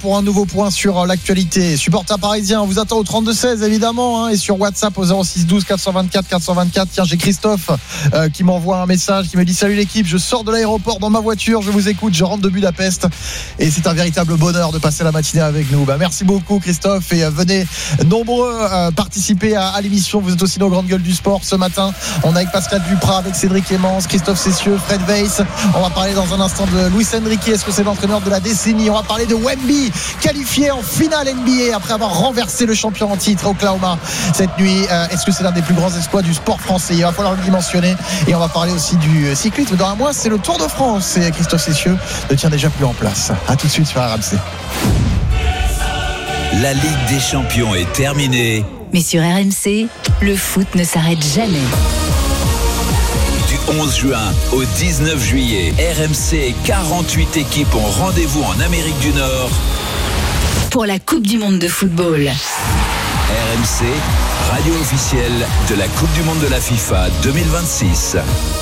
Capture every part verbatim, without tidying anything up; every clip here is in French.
pour un nouveau point sur l'actualité. Supporters parisiens, on vous attend au trente-deux seize évidemment, hein, et sur WhatsApp au zéro six douze quatre cent vingt-quatre quatre cent vingt-quatre. Tiens, j'ai Christophe euh, qui m'envoie un message qui me dit: salut l'équipe, je sors de l'aéroport dans ma voiture, je vous écoute, je rentre de Budapest et c'est un véritable bonheur de passer la matinée avec nous. Bah, merci beaucoup Christophe, et euh, venez nombreux euh, participer à, à l'émission. Vous êtes aussi nos grandes gueules du sport ce matin. On est avec Pascal Duprat, avec Cédric Clémence, Christophe Cessieux, Fred Weiss. On va parler dans un instant de Luis Enrique. Est-ce que c'est l'entraîneur de la décennie? On va parler de Wemby, qualifié en finale N B A après avoir renversé le champion en titre Oklahoma cette nuit. Euh, est-ce que c'est l'un des plus grands exploits du sport français? Il va falloir le dimensionner. Et on va parler aussi du cyclisme. Dans un mois, c'est le Tour de France et Christophe Cessieux ne tient déjà plus en place. A tout de suite sur R M C. La Ligue des Champions est terminée. Mais sur R M C, le foot ne s'arrête jamais. Du onze juin au dix-neuf juillet, R M C et quarante-huit équipes ont rendez-vous en Amérique du Nord pour la Coupe du Monde de football. R M C, radio officielle de la Coupe du Monde de la FIFA deux mille vingt-six.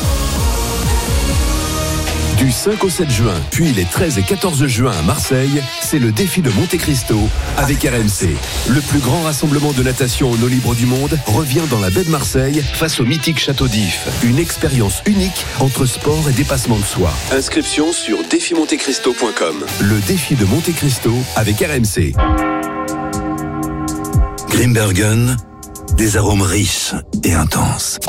Du cinq au sept juin, puis les treize et quatorze juin à Marseille, c'est le défi de Monte Cristo avec R M C. Le plus grand rassemblement de natation en eau libre du monde revient dans la baie de Marseille face au mythique château d'If. Une expérience unique entre sport et dépassement de soi. Inscription sur défi monte cristo point com. Le défi de Monte Cristo avec R M C. Grimbergen, des arômes riches et intenses.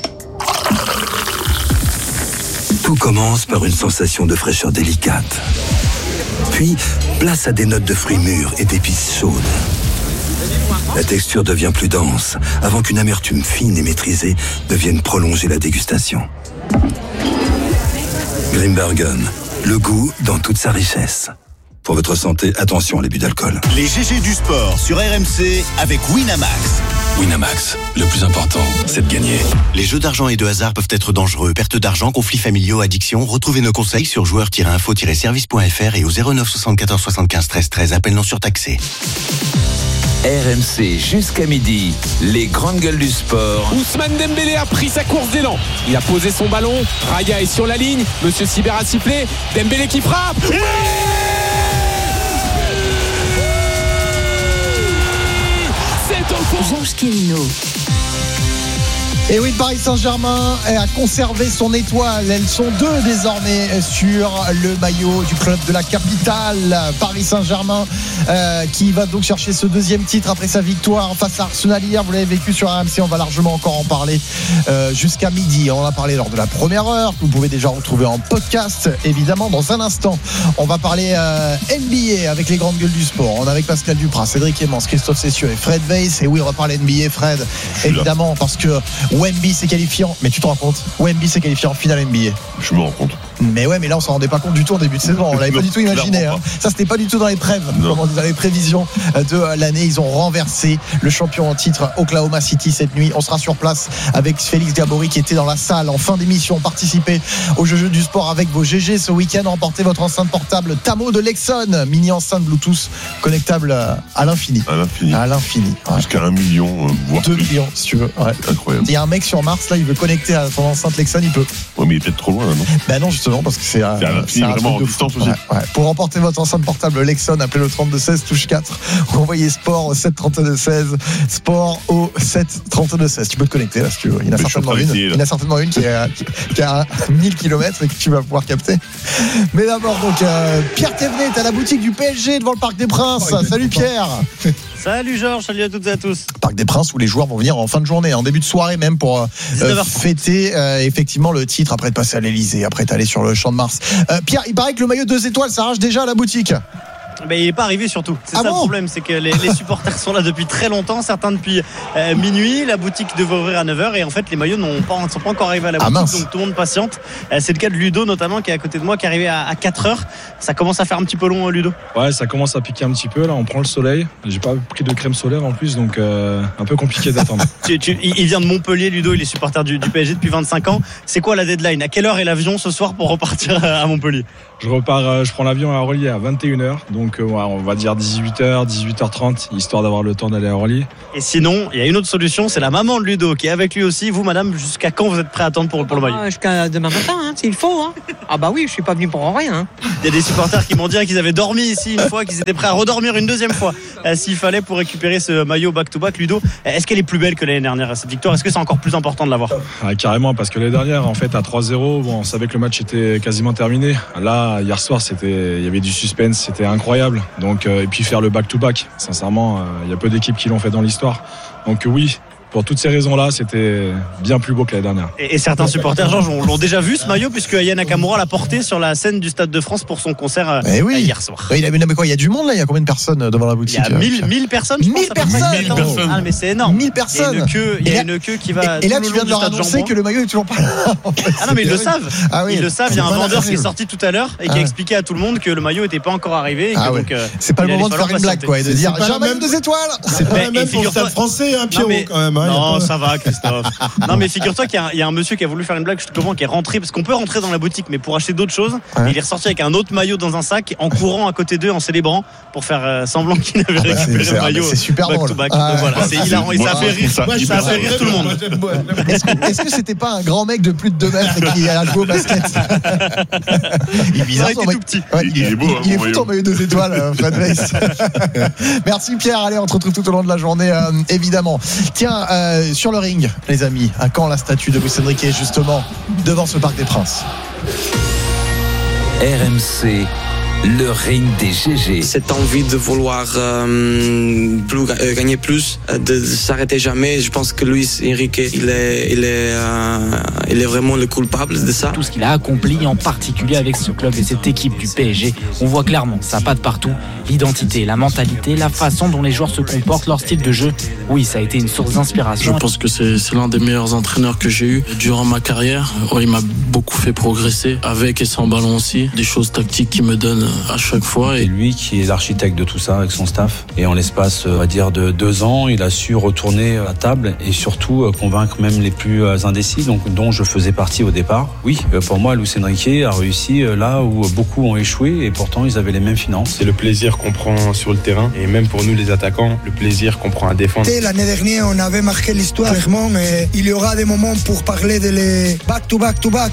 Tout commence par une sensation de fraîcheur délicate. Puis, place à des notes de fruits mûrs et d'épices chaudes. La texture devient plus dense, avant qu'une amertume fine et maîtrisée ne vienne prolonger la dégustation. Grimbergen, le goût dans toute sa richesse. Pour votre santé, attention à l'abus d'alcool. Les G G du sport sur R M C avec Winamax. Winamax, le plus important, c'est de gagner. Les jeux d'argent et de hasard peuvent être dangereux. Perte d'argent, conflits familiaux, addiction. Retrouvez nos conseils sur joueurs tiret info tiret service point f r et au zéro neuf soixante-quatorze soixante-quinze treize treize. Appel non surtaxé. R M C jusqu'à midi, les grandes gueules du sport. Ousmane Dembélé a pris sa course d'élan. Il a posé son ballon. Raya est sur la ligne. Monsieur Sibert a sifflé. Dembélé qui frappe. Oui, Georges Quirino. Et oui, Paris Saint-Germain a conservé son étoile. Elles sont deux désormais sur le maillot du club de la capitale. Paris Saint-Germain euh, qui va donc chercher ce deuxième titre après sa victoire face à Arsenal hier. Vous l'avez vécu sur R M C, on va largement encore en parler euh, jusqu'à midi. On en a parlé lors de la première heure, que vous pouvez déjà retrouver en podcast évidemment. Dans un instant, on va parler euh, N B A avec les grandes gueules du sport. On est avec Pascal Duprat, Cédric Clémence, Christophe Cessieux et Fred Weiss. Et oui, on va parler N B A, Fred, évidemment, parce que Wemby s'est qualifié en... Mais tu te rends compte, Wemby s'est qualifié en finale N B A. Je me rends compte. Mais ouais, mais là on s'en rendait pas compte du tout en début de saison. On l'avait non, pas du tout imaginé. Hein. Ça c'était pas du tout dans les prêves, dans les prévisions de l'année. Ils ont renversé le champion en titre Oklahoma City cette nuit. On sera sur place avec Félix Gabory qui était dans la salle en fin d'émission. Participez au jeu du sport avec vos G G ce week-end. Remportez votre enceinte portable Tamo de Lexon, mini enceinte Bluetooth connectable à l'infini. À l'infini. À l'infini. Ouais. Jusqu'à un million, euh, voire deux plus. millions si tu veux. Ouais. Incroyable. Il y a un mec sur Mars là, il veut connecter à son enceinte Lexon, il peut. Ouais, mais il est peut-être trop loin, non? Ben non, justement, parce que c'est, euh, c'est, c'est un vraiment en distance aussi. Ouais, ouais. Pour remporter votre enceinte portable Lexon, appelez le trente-deux seize, touche quatre, ou envoyez sport au sept trente-deux seize, sport au sept trente-deux seize. Tu peux te connecter là si tu veux. Il y en a certainement une. Il y en a certainement une qui est à, qui a mille kilomètres et que tu vas pouvoir capter. Mais d'abord, donc, euh, Pierre Thévenet est à la boutique du P S G devant le Parc des Princes. Oh, salut Pierre. Salut Georges, salut à toutes et à tous. Parc des Princes où les joueurs vont venir en fin de journée, en début de soirée même pour euh, fêter euh, effectivement le titre après de passer à l'Elysée, après d'aller sur le Champ de Mars. Euh, Pierre, il paraît que le maillot deux étoiles s'arrache déjà à la boutique. Ben, il n'est pas arrivé surtout. C'est ah ça bon le problème, c'est que les, les supporters sont là depuis très longtemps, certains depuis euh, minuit. La boutique devait ouvrir à neuf heures et en fait les maillots ne sont pas encore arrivés à la boutique, ah donc tout le monde patiente. Euh, c'est le cas de Ludo notamment qui est à côté de moi, qui est arrivé à, à quatre heures. Ça commence à faire un petit peu long, Ludo. Ouais, ça commence à piquer un petit peu. Là, on prend le soleil. J'ai pas pris de crème solaire en plus, donc euh, un peu compliqué d'attendre. tu, tu, il vient de Montpellier, Ludo. Il est supporter du, du P S G depuis vingt-cinq ans. C'est quoi la deadline? À quelle heure est l'avion ce soir pour repartir à Montpellier? Je repars, je prends l'avion à Orly à vingt et une heures, donc ouais, on va dire dix-huit heures, dix-huit heures trente, histoire d'avoir le temps d'aller à Orly. Et sinon, il y a une autre solution, c'est la maman de Ludo qui est avec lui aussi. Vous, madame, jusqu'à quand vous êtes prêt à attendre pour, pour le maillot? ah, Jusqu'à demain matin, hein, s'il faut. Hein. Ah bah oui, je suis pas venu pour rien. Hein. Il y a des supporters qui m'ont dit qu'ils avaient dormi ici une fois, qu'ils étaient prêts à redormir une deuxième fois euh, s'il fallait pour récupérer ce maillot back-to-back. Ludo, est-ce qu'elle est plus belle que l'année dernière, cette victoire? Est-ce que c'est encore plus important de l'avoir? ah, Carrément, parce que l'année dernière, en fait, à trois zéro, bon, on savait que le match était quasiment terminé. Là, hier soir, c'était il y avait du suspense, c'était incroyable. Donc, euh, et puis faire le back-to-back, sincèrement, euh, il y a peu d'équipes qui l'ont fait dans l'histoire. Donc euh, oui, pour toutes ces raisons-là, c'était bien plus beau que l'année dernière. Et, et certains supporters, Georges, l'ont déjà vu ce maillot, puisque Aya Nakamura l'a porté sur la scène du Stade de France pour son concert euh, oui. hier soir. Il y a, mais quoi, il y a du monde là, il y a combien de personnes devant la boutique? Il y a mille, mille personnes. mille personnes. mille personnes. Ah, mais c'est énorme. mille personnes. Il y a une queue, il y a une queue qui va. Et, et là, tu viens de leur annoncer que le maillot est toujours pas là. En fait, ah non, mais ils le savent. Ah oui. Ils le savent. Il y a un vendeur qui est sorti tout à l'heure et qui a expliqué à tout le monde que le maillot n'était pas encore arrivé. Ah ouais. C'est pas le moment de faire une blague, quoi, et de dire j'ai un maillot deux étoiles. C'est pas la même pour le Stade Français, un Pierrot quand même. Non, ça va. Christophe. Non mais figure-toi qu'il y a, un, il y a un monsieur qui a voulu faire une blague justement, qui est rentré, parce qu'on peut rentrer dans la boutique mais pour acheter d'autres choses, ouais. Il est ressorti avec un autre maillot dans un sac en courant à côté d'eux en célébrant pour faire euh, semblant qu'il n'avait ah bah récupéré le maillot. C'est super back drôle. To back. Ah, Donc voilà, c'est hilarant et ça a fait rire, ça, ça a fait rire tout le monde. Est-ce que, est-ce que c'était pas un grand mec de plus de deux mètres qui a joué au basket? Il est bizarre, il était tout petit. Ouais, il, il est beau. Il, il est fou ton maillot deux étoiles, Fred Weiss. Merci Pierre. Allez, on se retrouve tout au long de la journée, euh, évidemment. Tiens, euh, sur le ring, les amis, à quand la statue de Luis Enrique, justement, devant ce Parc des Princes? R M C, le ring des G G. Cette envie de vouloir euh, plus, euh, gagner plus, euh, de, de s'arrêter jamais. Je pense que Luis Enrique, il est, il est, euh, il est vraiment le coupable de ça. Tout ce qu'il a accompli, en particulier avec ce club et cette équipe du P S G, on voit clairement ça patte partout. L'identité, la mentalité, la façon dont les joueurs se comportent, leur style de jeu. Oui, ça a été une source d'inspiration. Je pense que c'est, c'est l'un des meilleurs entraîneurs que j'ai eu durant ma carrière. Oh, il m'a beaucoup fait progresser, avec et sans ballon aussi. Des choses tactiques qui me donnent à chaque fois. Et lui qui est l'architecte de tout ça avec son staff. Et en l'espace, on va dire, de deux ans, il a su retourner la table et surtout convaincre même les plus indécis, donc, dont je faisais partie au départ. Oui, pour moi, Luis Enrique a réussi là où beaucoup ont échoué et pourtant ils avaient les mêmes finances. C'est le plaisir qu'on prend sur le terrain et même pour nous les attaquants, le plaisir qu'on prend à défendre. L'année dernière, on avait marqué l'histoire clairement, mais il y aura des moments pour parler de les back to back to back.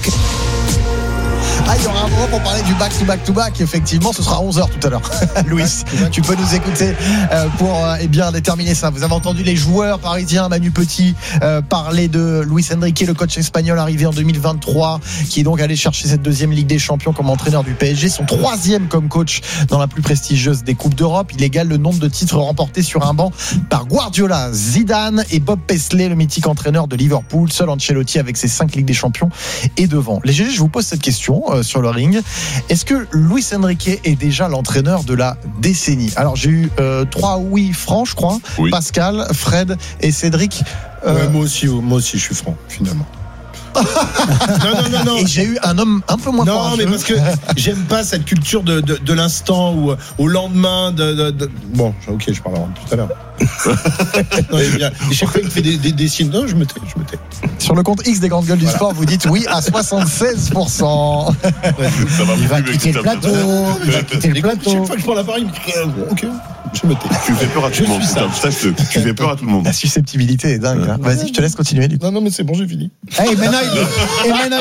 Ah, il y aura un moment pour parler du back to back to back. Effectivement, ce sera onze heures tout à l'heure. Louis, tu peux nous écouter euh, pour euh, eh bien déterminer ça. Vous avez entendu les joueurs parisiens, Manu Petit euh, parler de Luis Enrique, le coach espagnol arrivé en deux mille vingt-trois, qui est donc allé chercher cette deuxième Ligue des Champions comme entraîneur du P S G, son troisième comme coach dans la plus prestigieuse des Coupes d'Europe. Il égale le nombre de titres remportés sur un banc par Guardiola, Zidane et Bob Paisley, le mythique entraîneur de Liverpool. Seul Ancelotti avec ses cinq Ligues des Champions est devant. Les G G, je vous pose cette question euh, sur le ring. Est-ce que Luis Enrique est déjà l'entraîneur de la décennie? Alors j'ai eu euh, trois oui francs, je crois. Oui. Pascal, Fred et Cédric. Euh... Ouais, moi aussi, moi aussi, je suis franc finalement. non, non, non, non. Et j'ai eu un homme un peu moins non, courageux. mais parce que j'aime pas cette culture de, de, de l'instant ou au lendemain de, de, de... Bon, ok, je parlerai tout à l'heure. non, bien. Et chaque fois qu'il fait des, des, des signes, non, je me tais, je me tais. Sur le compte X des grandes gueules du voilà. sport, vous dites oui à soixante-seize pour cent. Il va quitter le plateau. Il va quitter le plateau. Chaque fois que je prends l'appareil, ok. Je me tais. Tu fais peur à tout le monde. Sache-le. Tu fais peur à tout le monde. La susceptibilité est dingue. Hein. Vas-y, je te laisse continuer. Du coup. Non, non, mais c'est bon, j'ai fini. Hey, maintenant, il... Et maintenant,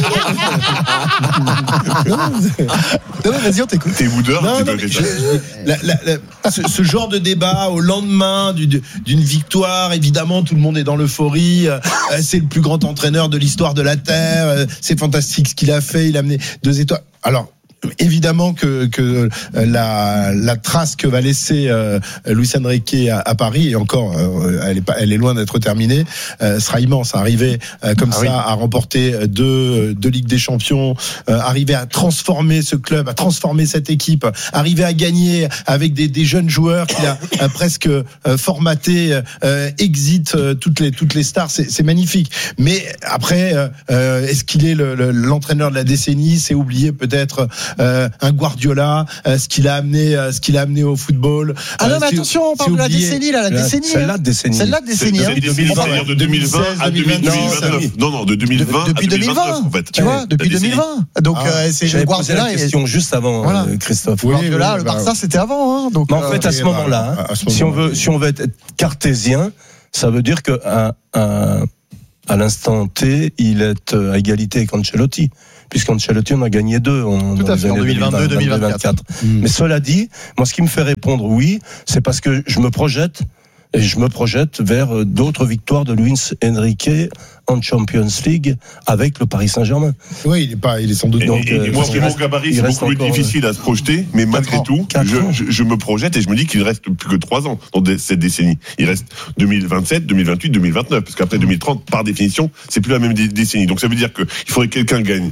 il... non, non, vas-y, on t'écoute. T'es boudeur. Non, non, je, la, la, la, ce, ce genre de débat au lendemain d'une, d'une victoire, évidemment, tout le monde est dans l'euphorie. Euh, c'est le plus grand entraîneur de l'histoire de la Terre. Euh, c'est fantastique ce qu'il a fait. Il a amené deux étoiles. Alors, évidemment que, que la, la trace que va laisser euh, Luis Enrique à, à Paris, et encore, euh, elle, est pas, elle est loin d'être terminée, euh, sera immense. Arriver euh, comme ah ça oui. à remporter deux, deux Ligues des Champions, euh, arriver à transformer ce club, à transformer cette équipe, arriver à gagner avec des, des jeunes joueurs qu'il a euh, presque euh, formaté, euh, exit euh, toutes les toutes les stars, c'est, c'est magnifique. Mais après, euh, est-ce qu'il est le, le, l'entraîneur de la décennie? C'est oublié peut-être euh, un Guardiola, euh, ce qu'il a amené, euh, ce qu'il a amené au football. Ah non, euh, mais si, attention, on parle si de la oublié, décennie, là, la décennie. Celle-là de décennie. Celle-là de décennie. C'est de deux mille vingt à deux mille dix-neuf. Non, non, de deux mille vingt depuis à deux mille vingt, en fait. Tu vois, depuis deux mille vingt. Donc, ah, c'est j'avais posé Guardiola. la question juste avant, voilà. euh, Christophe. Oui, Guardiola, oui, le Barça, bah, c'était avant. Hein, donc, mais en fait, à ce moment-là, bah, hein, ce si moment on veut, si on veut être cartésien, ça veut dire que à, à, à l'instant T, il est à égalité avec Ancelotti. Puisqu'Ancelotti, on a gagné deux en, Tout à fait, en deux mille vingt-deux deux mille vingt-quatre. Mmh. Mais cela dit, moi, ce qui me fait répondre oui, c'est parce que je me projette, et je me projette vers d'autres victoires de Luis Enrique en Champions League avec le Paris Saint-Germain. Oui, il est pas, il est sans doute. Et, donc, et, et moi, qui mon gabarit, c'est beaucoup plus difficile à se projeter, mais malgré tout, je, je, je me projette et je me dis qu'il reste plus que trois ans dans cette décennie. Il reste deux mille vingt-sept, deux mille vingt-huit, deux mille vingt-neuf, parce qu'après deux mille trente, par définition, c'est plus la même décennie. Donc ça veut dire qu'il faudrait que quelqu'un gagne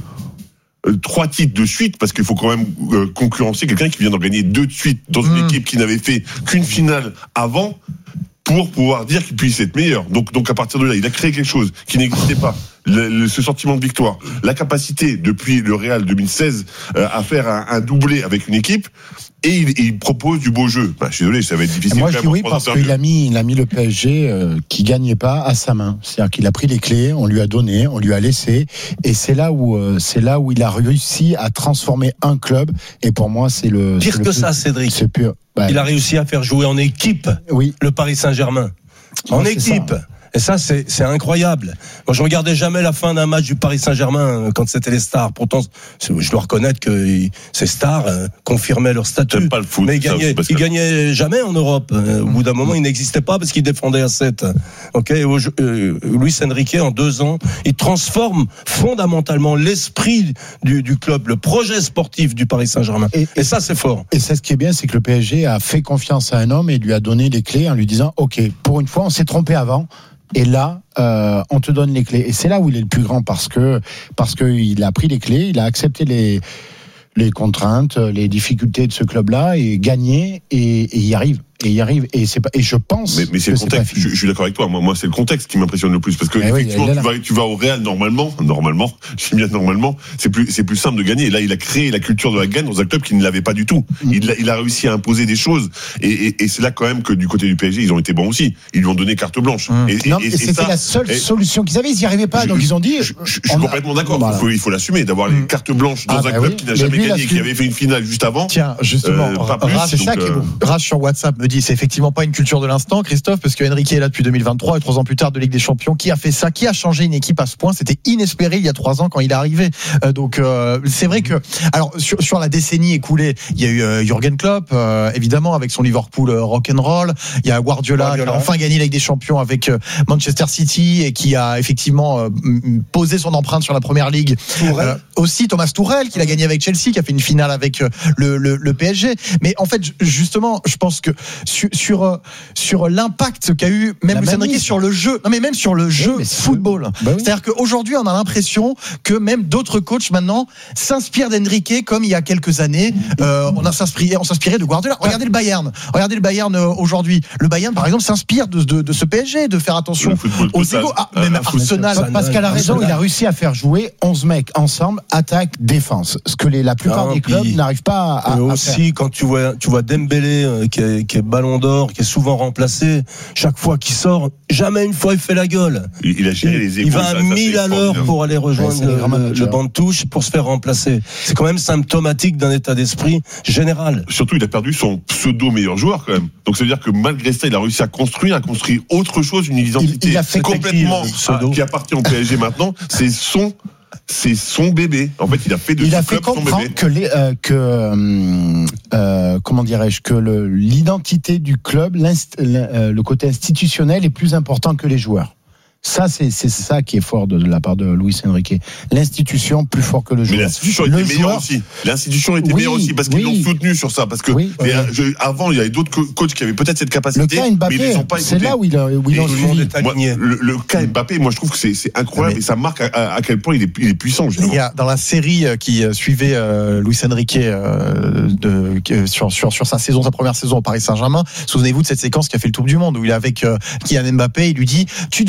trois titres de suite, parce qu'il faut quand même euh, concurrencer quelqu'un qui vient d'en gagner deux de suite dans une mmh. équipe qui n'avait fait qu'une finale avant, pour pouvoir dire qu'il puisse être meilleur. Donc, donc à partir de là, il a créé quelque chose qui n'existait pas. Le, le, ce sentiment de victoire, la capacité depuis le Real deux mille seize euh, à faire un, un doublé avec une équipe, et il, il propose du beau jeu. Bah, je suis désolé, ça va être difficile. Moi, je dis oui parce qu'il a mis, il a mis le P S G euh, qui gagnait pas à sa main. C'est-à-dire qu'il a pris les clés, on lui a donné, on lui a laissé, et c'est là où euh, c'est là où il a réussi à transformer un club. Et pour moi, c'est le pire c'est que le ça, plus, Cédric. C'est pur. Bah, il a réussi à faire jouer en équipe. Oui. Le Paris Saint-Germain. En ouais, équipe. Ça. Et ça, c'est, c'est incroyable. Moi, je regardais jamais la fin d'un match du Paris Saint-Germain quand c'était les stars. Pourtant, je dois reconnaître que ces stars euh, confirmaient leur statut. J'aime pas le foot. Mais ils gagnaient, ils gagnaient jamais en Europe. Euh, au bout d'un moment, ils n'existaient pas parce qu'ils défendaient à sept. Ok. Et, euh, Luis Enrique, en deux ans, il transforme fondamentalement l'esprit du, du club, le projet sportif du Paris Saint-Germain. Et, et ça, c'est fort. Et ça, ce qui est bien, c'est que le P S G a fait confiance à un homme et lui a donné les clés en lui disant, OK, pour une fois, on s'est trompé avant. Et là, euh, on te donne les clés. Et c'est là où il est le plus grand parce que parce que il a pris les clés, il a accepté les les contraintes, les difficultés de ce club-là et gagné et, et y arrive. Et y arrive et c'est pas et je pense mais, mais c'est que le contexte c'est pas je, je suis d'accord avec toi moi moi c'est le contexte qui m'impressionne le plus parce que eh effectivement oui, tu vas tu vas au Real normalement normalement je dis bien normalement c'est plus c'est plus simple de gagner et là il a créé la culture de la gagne dans un club qui ne l'avait pas du tout mm. il a il a réussi à imposer des choses et, et, et c'est là quand même que du côté du P S G ils ont été bons aussi ils lui ont donné carte blanche mm. et, non, et, et c'était ça, la seule et, solution qu'ils avaient ils n'y arrivaient pas je, donc ils ont dit je, je, je suis complètement a... d'accord voilà. il faut il faut l'assumer d'avoir mm. les cartes blanches dans ah, un bah club oui. qui n'a jamais gagné qui avait fait une finale juste avant tiens justement c'est ça qui est bon Rach sur WhatsApp me dit c'est effectivement pas une culture de l'instant, Christophe, parce que Enrique est là depuis deux mille vingt-trois et trois ans plus tard de Ligue des Champions. Qui a fait ça? Qui a changé une équipe à ce point? C'était inespéré il y a trois ans quand il est arrivé. Euh, donc euh, c'est vrai que, alors sur, sur la décennie écoulée, il y a eu euh, Jürgen Klopp, euh, évidemment avec son Liverpool euh, rock'n'roll. Il y a Guardiola, Guardiola qui a enfin gagné la Ligue des Champions avec euh, Manchester City et qui a effectivement euh, posé son empreinte sur la Première Ligue. Euh, aussi Thomas Tuchel qui l'a gagné avec Chelsea, qui a fait une finale avec euh, le, le, le P S G. Mais en fait, justement, je pense que sur, sur sur l'impact qu'a eu même Luis Enrique sur le jeu, non mais même sur le jeu oui, football. Bah oui. C'est-à-dire qu'aujourd'hui, on a l'impression que même d'autres coachs maintenant s'inspirent d'Enrique comme il y a quelques années. Euh, on a s'inspiré, on s'inspirait de Guardiola. Regardez le Bayern. Regardez le Bayern aujourd'hui. Le Bayern, par exemple, s'inspire de, de, de ce P S G, de faire attention aux égos. Ah, même Arsenal. Pascal a raison. Il a réussi à faire jouer onze mecs ensemble, attaque, défense. Ce que les, la plupart non, des clubs n'arrivent pas à, à aussi, faire. Quand tu vois, tu vois Dembélé euh, qui, est, qui est Ballon d'Or, qui est souvent remplacé. Chaque fois qu'il sort, jamais une fois il fait la gueule. Il, il a géré les égos. Il va à mille à l'heure pour aller rejoindre ouais, le, le banc de touche pour se faire remplacer. C'est quand même symptomatique d'un état d'esprit général. Surtout, il a perdu son pseudo meilleur joueur quand même. Donc ça veut dire que malgré ça, il a réussi à construire, à construire autre chose, une identité il, il a fait complètement à, qui appartient au P S G maintenant. C'est son c'est son bébé. En fait, il a fait de il ce a fait club comprendre son bébé. que les, euh, que euh, euh, comment dirais-je que le, l'identité du club, euh, le côté institutionnel est plus important que les joueurs. Ça, c'est, c'est ça qui est fort de, de la part de Luis Enrique. L'institution plus fort que le joueur. Mais l'institution était meilleure aussi. L'institution était oui, meilleure aussi parce qu'ils oui. l'ont soutenu sur ça. Parce que oui, les, oui. Je, avant, il y avait d'autres co- coachs qui avaient peut-être cette capacité, le Mbappé, mais ils les ont pas c'est écoutés. Là où il a, où il a moi, le, le cas Mbappé, moi, je trouve que c'est, c'est incroyable mais, et ça marque à, à, à quel point il est, il est puissant. Il y a dans la série qui suivait euh, Luis Enrique euh, de, euh, sur, sur, sur sa saison, sa première saison au Paris Saint-Germain. Souvenez-vous de cette séquence qui a fait le tour du monde où il est avec euh, Kylian Mbappé. Il lui dit: tu dois défendre.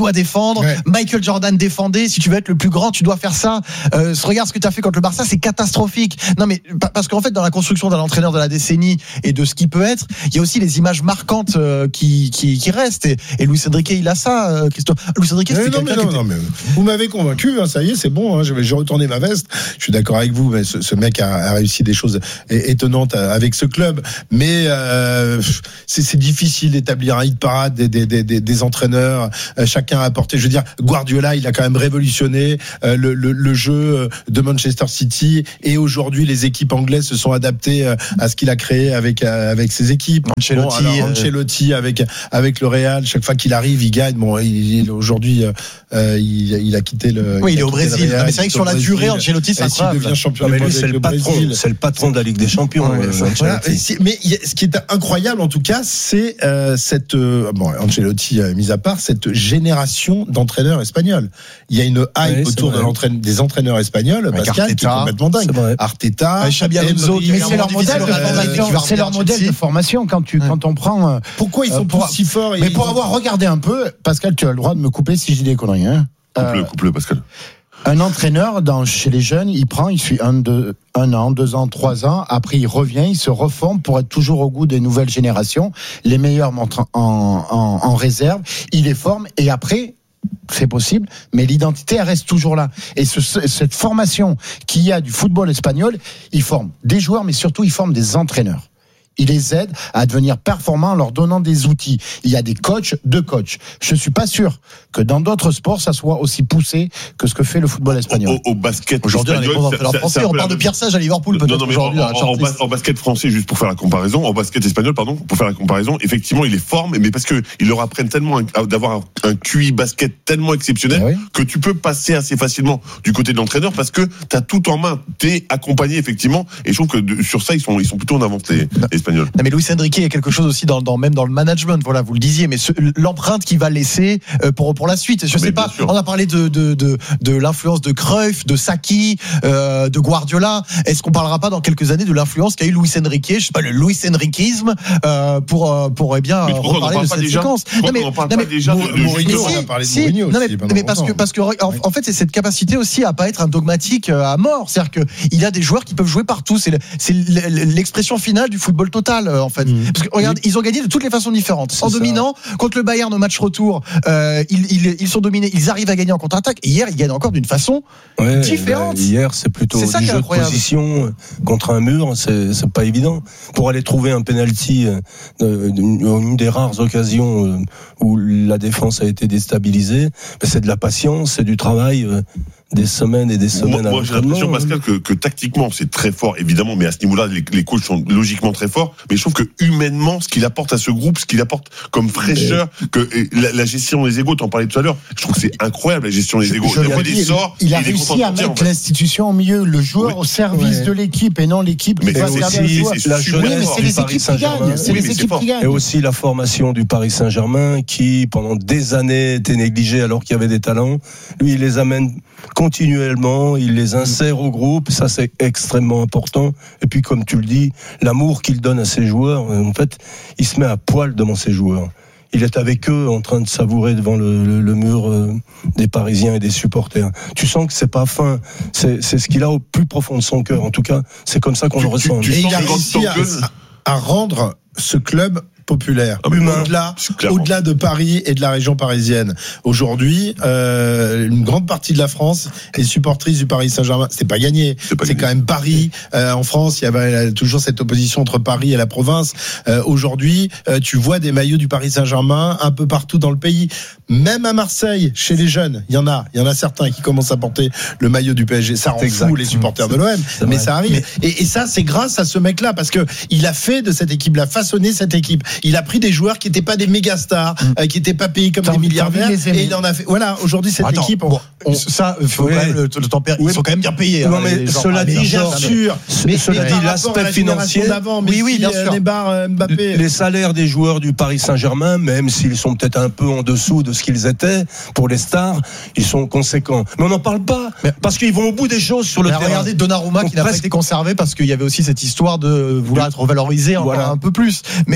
défendre. Ouais. Michael Jordan défendait. Si tu veux être le plus grand, tu dois faire ça. Euh, regarde ce que tu as fait contre le Barça, c'est catastrophique. Non, mais parce qu'en fait, dans la construction d'un entraîneur de la décennie et de ce qui peut être, il y a aussi les images marquantes euh, qui, qui, qui restent. Et, et Luis Enrique, il a ça, euh, Christophe. Luis Enrique, c'est non, mais non, non, mais vous m'avez convaincu. Hein, ça y est, c'est bon. Hein, j'ai retourné ma veste. Je suis d'accord avec vous. Mais ce, ce mec a, a réussi des choses étonnantes avec ce club. Mais euh, c'est, c'est difficile d'établir un hit parade des, des, des, des, des entraîneurs. Euh, chacun a apporté. Je veux dire, Guardiola, il a quand même révolutionné euh, le, le, le jeu de Manchester City. Et aujourd'hui, les équipes anglaises se sont adaptées à ce qu'il a créé avec avec ses équipes. Ancelotti, bon, alors, Ancelotti avec avec le Real. Chaque fois qu'il arrive, il gagne. Bon, il, il, aujourd'hui, euh, il, il a quitté le. Oui, il, il est au Brésil. Real, non, mais c'est vrai que sur la Brésil, durée, Ancelotti, ça sera. Il devient champion. Mais lui, c'est le patron. C'est le patron de la Ligue des Champions. Ouais, euh, voilà. Mais ce qui est incroyable, en tout cas, c'est euh, cette euh, bon, Ancelotti euh, mis à part, cette génération d'entraîneurs espagnols. Il y a une hype ouais, autour de l'entraîne, des entraîneurs espagnols, Avec Pascal, Arteta, qui est complètement dingue. Arteta, ouais, Xabi Alonso, mais c'est leur modèle de formation. C'est leur modèle de formation quand tu quand on prend. Pourquoi ils sont tous si forts? Mais pour avoir regardé un peu, Pascal, tu as le droit de me couper si j'ai des conneries. Hein. Coupe-le, coupe-le, Pascal. Un entraîneur dans, chez les jeunes, il prend, il suit un, deux, un an, deux ans, trois ans. Après, il revient, il se reforme pour être toujours au goût des nouvelles générations. Les meilleurs montent en, en, en réserve. Il les forme et après, c'est possible, mais l'identité, elle reste toujours là. Et ce, cette formation qu'il y a du football espagnol, il forme des joueurs, mais surtout, il forme des entraîneurs. Il les aide à devenir performants en leur donnant des outils. Il y a des coachs, deux coachs. Je suis pas sûr que dans d'autres sports, ça soit aussi poussé que ce que fait le football espagnol. Au, au basket aujourd'hui, espagnol, on, c'est, français, c'est on parle la... de Pierre Sage à Liverpool, peut-être. Non, non, mais aujourd'hui, en, en, en, bas, en basket français, juste pour faire la comparaison, en basket espagnol, pardon, pour faire la comparaison, effectivement, il les forme, mais parce que ils leur apprennent tellement un, d'avoir un, un Q I basket tellement exceptionnel ah oui. que tu peux passer assez facilement du côté de l'entraîneur parce que t'as tout en main, t'es accompagné effectivement, et je trouve que de, sur ça, ils sont, ils sont plutôt en avance les, les Espagnols. Non, mais Luis Enrique, il y a quelque chose aussi dans, dans même dans le management, voilà, vous le disiez, mais ce, l'empreinte qu'il va laisser euh, pour pour la suite. Je mais sais pas. Sûr. On a parlé de de de, de l'influence de Cruyff, de Sacchi, euh, de Guardiola. Est-ce qu'on parlera pas dans quelques années de l'influence qu'a eu Luis Enrique, je sais pas, le Luis Enriquisme euh, pour euh, pour eh bien mais reparler de cette déjà, séquence. Non mais on parle pas déjà de Mourinho, on a parlé de Mourinho aussi. Non mais, mais parce que parce que en, en fait c'est cette capacité aussi à pas être un dogmatique à mort, c'est-à-dire que il y a des joueurs qui peuvent jouer partout. C'est le, c'est l'expression finale du football total en fait. Mmh. Parce que regarde, ils ont gagné de toutes les façons différentes. C'est en ça. Dominant contre le Bayern au match retour, euh, ils, ils, ils sont dominés, ils arrivent à gagner en contre-attaque. Et hier, ils gagnent encore d'une façon ouais, différente. Bah, hier, c'est plutôt c'est du jeu de position contre un mur. C'est, c'est pas évident. Pour aller trouver un penalty, euh, une des rares occasions euh, où la défense a été déstabilisée, bah, c'est de la patience, c'est du travail. Euh, des semaines et des semaines. Moi, moi j'ai l'impression, Pascal, que, que tactiquement, c'est très fort, évidemment, mais à ce niveau-là, les, les coachs sont logiquement très forts. Mais je trouve que humainement, ce qu'il apporte à ce groupe, ce qu'il apporte comme fraîcheur, mais... que la, la gestion des égos, t'en parlais tout à l'heure, je trouve que c'est incroyable, la gestion des égos. Il, des sorts, il a réussi à mettre en fait. L'institution au milieu, le joueur oui. au service ouais. de l'équipe et non l'équipe qui va regarder le joueur. La jeunesse oui, mais c'est les équipes qui gagnent. C'est les équipes qui gagnent. Et aussi la formation du Paris Saint-Germain qui, pendant des années, était négligée alors qu'il y avait des talents. Lui, il les amène continuellement, il les insère au groupe, ça c'est extrêmement important. Et puis comme tu le dis, l'amour qu'il donne à ses joueurs, en fait, il se met à poil devant ses joueurs. Il est avec eux en train de savourer devant le, le, le mur euh, des Parisiens et des supporters. Tu sens que c'est pas fin, c'est, c'est ce qu'il a au plus profond de son cœur. En tout cas, c'est comme ça qu'on tu, le ressent. Tu, tu et il a réussi à, à rendre ce club populaire, ah humain, au-delà, au-delà de Paris et de la région parisienne. Aujourd'hui, euh, une grande partie de la France est supportrice du Paris Saint-Germain. C'est pas gagné, c'est, pas c'est gagné. Quand même Paris. Euh, en France, il y avait toujours cette opposition entre Paris et la province. Euh, aujourd'hui, euh, tu vois des maillots du Paris Saint-Germain un peu partout dans le pays. Même à Marseille, chez les jeunes, il y en a, il y en a certains qui commencent à porter le maillot du P S G. Ça rend exact. Fou les supporters de l'O M, c'est mais vrai. Ça arrive. Mais... Et, et ça, c'est grâce à ce mec-là, parce que il a fait de cette équipe, il a façonné cette équipe. Il a pris des joueurs qui n'étaient pas des méga stars, mmh. euh, qui n'étaient pas payés comme t'as des milliardaires, et il en a fait. Voilà, aujourd'hui cette Attends, équipe, on, on... ça, il faut ouais. quand même le, le tempérer. Ils sont quand même bien payés. Non, mais cela dit, bien sûr. Mais cela dit, l'aspect financier. Oui, oui, bien sûr. Neymar, Mbappé. Les salaires des joueurs du Paris Saint-Germain, même s'ils sont peut-être un peu en dessous de ce qu'ils étaient pour les stars, ils sont conséquents. Mais on n'en parle pas parce qu'ils vont au bout des choses sur le terrain. Regardez Donnarumma qui n'a pas été conservé parce qu'il y avait aussi cette histoire de vouloir être revalorisé encore un peu plus. Mais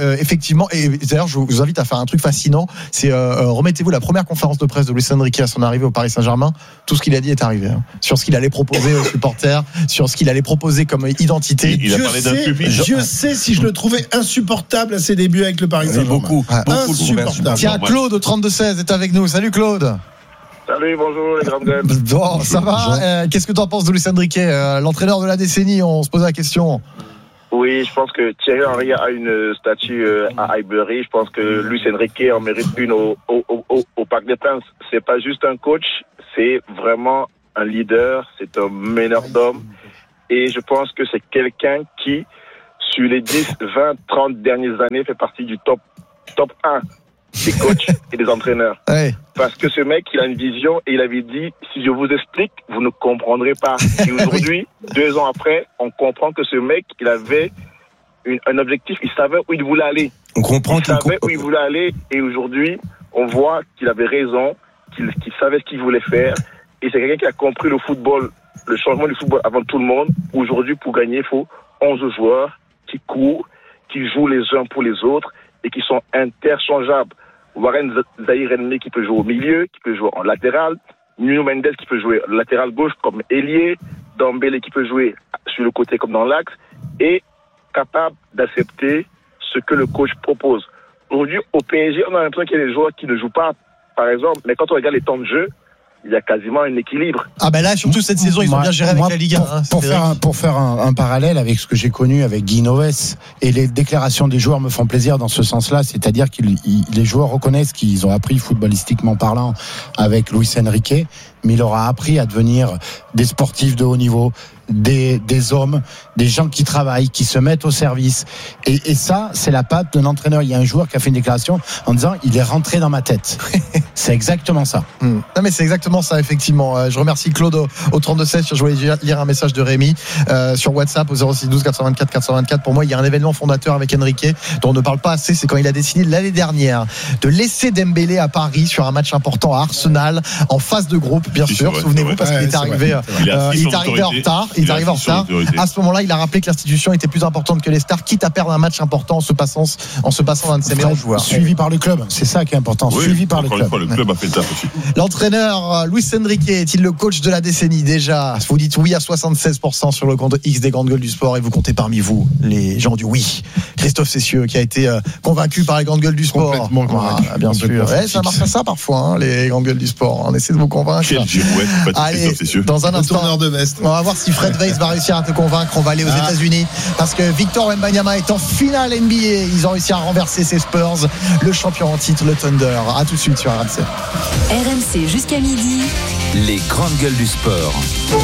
euh, effectivement, et d'ailleurs, je vous invite à faire un truc fascinant. C'est euh, remettez-vous la première conférence de presse de Luis Enrique à son arrivée au Paris Saint-Germain. Tout ce qu'il a dit est arrivé. Hein. Sur ce qu'il allait proposer aux supporters, sur ce qu'il allait proposer comme identité. Il, il je, sais, je sais si je le trouvais insupportable à ses débuts avec le Paris Saint-Germain. Beaucoup, ah, beaucoup insupportable. Tiens, Claude au trente-deux seize est avec nous. Salut Claude. Salut, bonjour les grandes gueules. Bon, ça va euh, qu'est-ce que tu en penses de Luis Enrique, euh, l'entraîneur de la décennie? On se pose la question. Oui, je pense que Thierry Henry a une statue à Highbury. Je pense que Luis Enrique en mérite une au, au, au, au Parc des Princes. C'est pas juste un coach, c'est vraiment un leader, c'est un meneur d'hommes. Et je pense que c'est quelqu'un qui, sur les dix, vingt, trente dernières années, fait partie du top, top un des coachs et des entraîneurs. Ouais. Parce que ce mec, il a une vision et il avait dit, si je vous explique, vous ne comprendrez pas. Et aujourd'hui, deux ans après, on comprend que ce mec, il avait une, un objectif, il savait où il voulait aller. On comprend il savait où il voulait aller et aujourd'hui, on voit qu'il avait raison, qu'il, qu'il savait ce qu'il voulait faire. Et c'est quelqu'un qui a compris le football, le changement du football avant tout le monde. Aujourd'hui, pour gagner, il faut onze joueurs qui courent, qui jouent les uns pour les autres et qui sont interchangeables. Warren Zaïre-Emery qui peut jouer au milieu, qui peut jouer en latéral, Nuno Mendes qui peut jouer latéral gauche comme ailier, Dembélé qui peut jouer sur le côté comme dans l'axe, et capable d'accepter ce que le coach propose. Aujourd'hui, au P S G, on a l'impression qu'il y a des joueurs qui ne jouent pas, par exemple, mais quand on regarde les temps de jeu, il y a quasiment un équilibre. Ah ben là, surtout cette saison, ils moi, ont bien géré moi, avec la Ligue un. Pour, hein, pour faire, un, pour faire un, un parallèle avec ce que j'ai connu avec Guy Noves, et les déclarations des joueurs me font plaisir dans ce sens-là, c'est-à-dire que les joueurs reconnaissent qu'ils ont appris footballistiquement parlant avec Luis Enrique, mais il leur a appris à devenir des sportifs de haut niveau, des, des hommes, des gens qui travaillent, qui se mettent au service. Et, et ça, c'est la patte d'un entraîneur. Il y a un joueur qui a fait une déclaration en disant il est rentré dans ma tête. C'est exactement ça. Mmh. Non mais c'est exactement ça, effectivement. Euh, je remercie Claude au, au trente-deux seize. Je voulais lire un message de Rémi euh, sur WhatsApp au zéro six douze quatre cent vingt-quatre quatre cent vingt-quatre. Pour moi, il y a un événement fondateur avec Enrique dont on ne parle pas assez. C'est quand il a décidé l'année dernière de laisser Dembélé à Paris sur un match important à Arsenal en phase de groupe, bien si, sûr. Vrai, Souvenez-vous, parce ouais, qu'il est arrivé, euh, il euh, il est arrivé en retard. Il est arrivé en retard. À ce moment-là, il a rappelé que l'institution était plus importante que les stars, quitte à perdre un match important en se passant, en se passant d'un de ses meilleurs joueurs. Suivi par le club, c'est ça qui est important. Oui, suivi par le club. Fois, le club a fait le taf aussi. L'entraîneur Luis Enrique est-il le coach de la décennie déjà? Vous dites oui à soixante-seize pour cent sur le compte X des grandes gueules du sport, et vous comptez parmi vous les gens du oui. Christophe Cessieux qui a été euh, convaincu par les grandes gueules du sport. Complètement convaincu. Ah, bien sûr. Ouais, ça marche à ça parfois, hein, les grandes gueules du sport. On essaie de vous convaincre. Quel girouette, Allez, dans un instant, de veste. on va voir si Fred Weiss va réussir à te convaincre. On va aller aux ah. États-Unis parce que Victor Wembanyama est en finale N B A. Ils ont réussi à renverser ses Spurs, le champion en titre, le Thunder. À tout de suite sur R M C. R M C jusqu'à midi. Les grandes gueules du sport.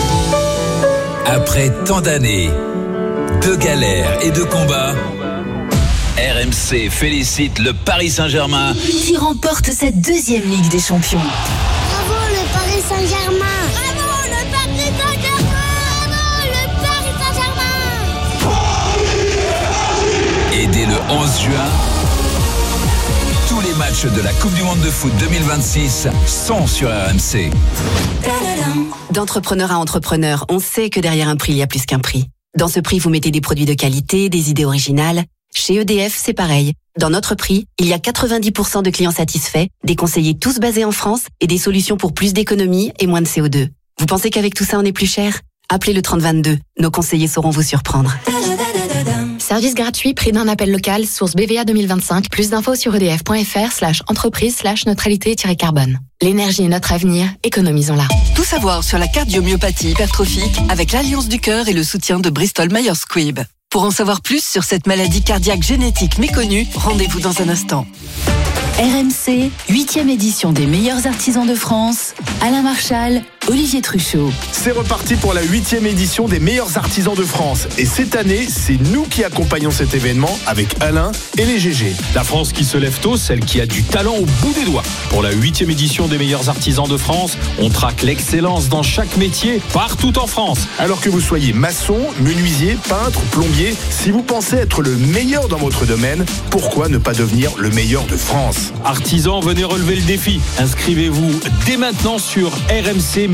Après tant d'années, de galères et de combats, R M C félicite le Paris Saint-Germain qui remporte cette deuxième Ligue des Champions. Bravo le Paris Saint-Germain! Bravo le Paris Saint-Germain! Bravo le Paris Saint-Germain! Et dès le onze juin, tous les matchs de la Coupe du Monde de foot deux mille vingt-six sont sur R M C. D'entrepreneur à entrepreneur, on sait que derrière un prix, il y a plus qu'un prix. Dans ce prix, vous mettez des produits de qualité, des idées originales. Chez E D F, c'est pareil. Dans notre prix, il y a quatre-vingt-dix pour cent de clients satisfaits, des conseillers tous basés en France et des solutions pour plus d'économie et moins de C O deux. Vous pensez qu'avec tout ça, on est plus cher? Appelez le trente vingt-deux. Nos conseillers sauront vous surprendre. Service gratuit, prix d'un appel local, source B V A deux mille vingt-cinq. Plus d'infos sur edf.fr slash entreprise slash neutralité-carbone. L'énergie est notre avenir, économisons-la. Tout savoir sur la cardiomyopathie hypertrophique avec l'Alliance du Cœur et le soutien de Bristol Myers Squibb. Pour en savoir plus sur cette maladie cardiaque génétique méconnue, rendez-vous dans un instant. R M C, huitième édition des meilleurs artisans de France. Alain Marchal, Olivier Truchot. C'est reparti pour la huitième édition des meilleurs artisans de France. Et cette année, c'est nous qui accompagnons cet événement avec Alain et les G G. La France qui se lève tôt, celle qui a du talent au bout des doigts. Pour la huitième édition des meilleurs artisans de France, on traque l'excellence dans chaque métier, partout en France. Alors que vous soyez maçon, menuisier, peintre, plombier, si vous pensez être le meilleur dans votre domaine, pourquoi ne pas devenir le meilleur de France ? Artisans, venez relever le défi. Inscrivez-vous dès maintenant sur R M C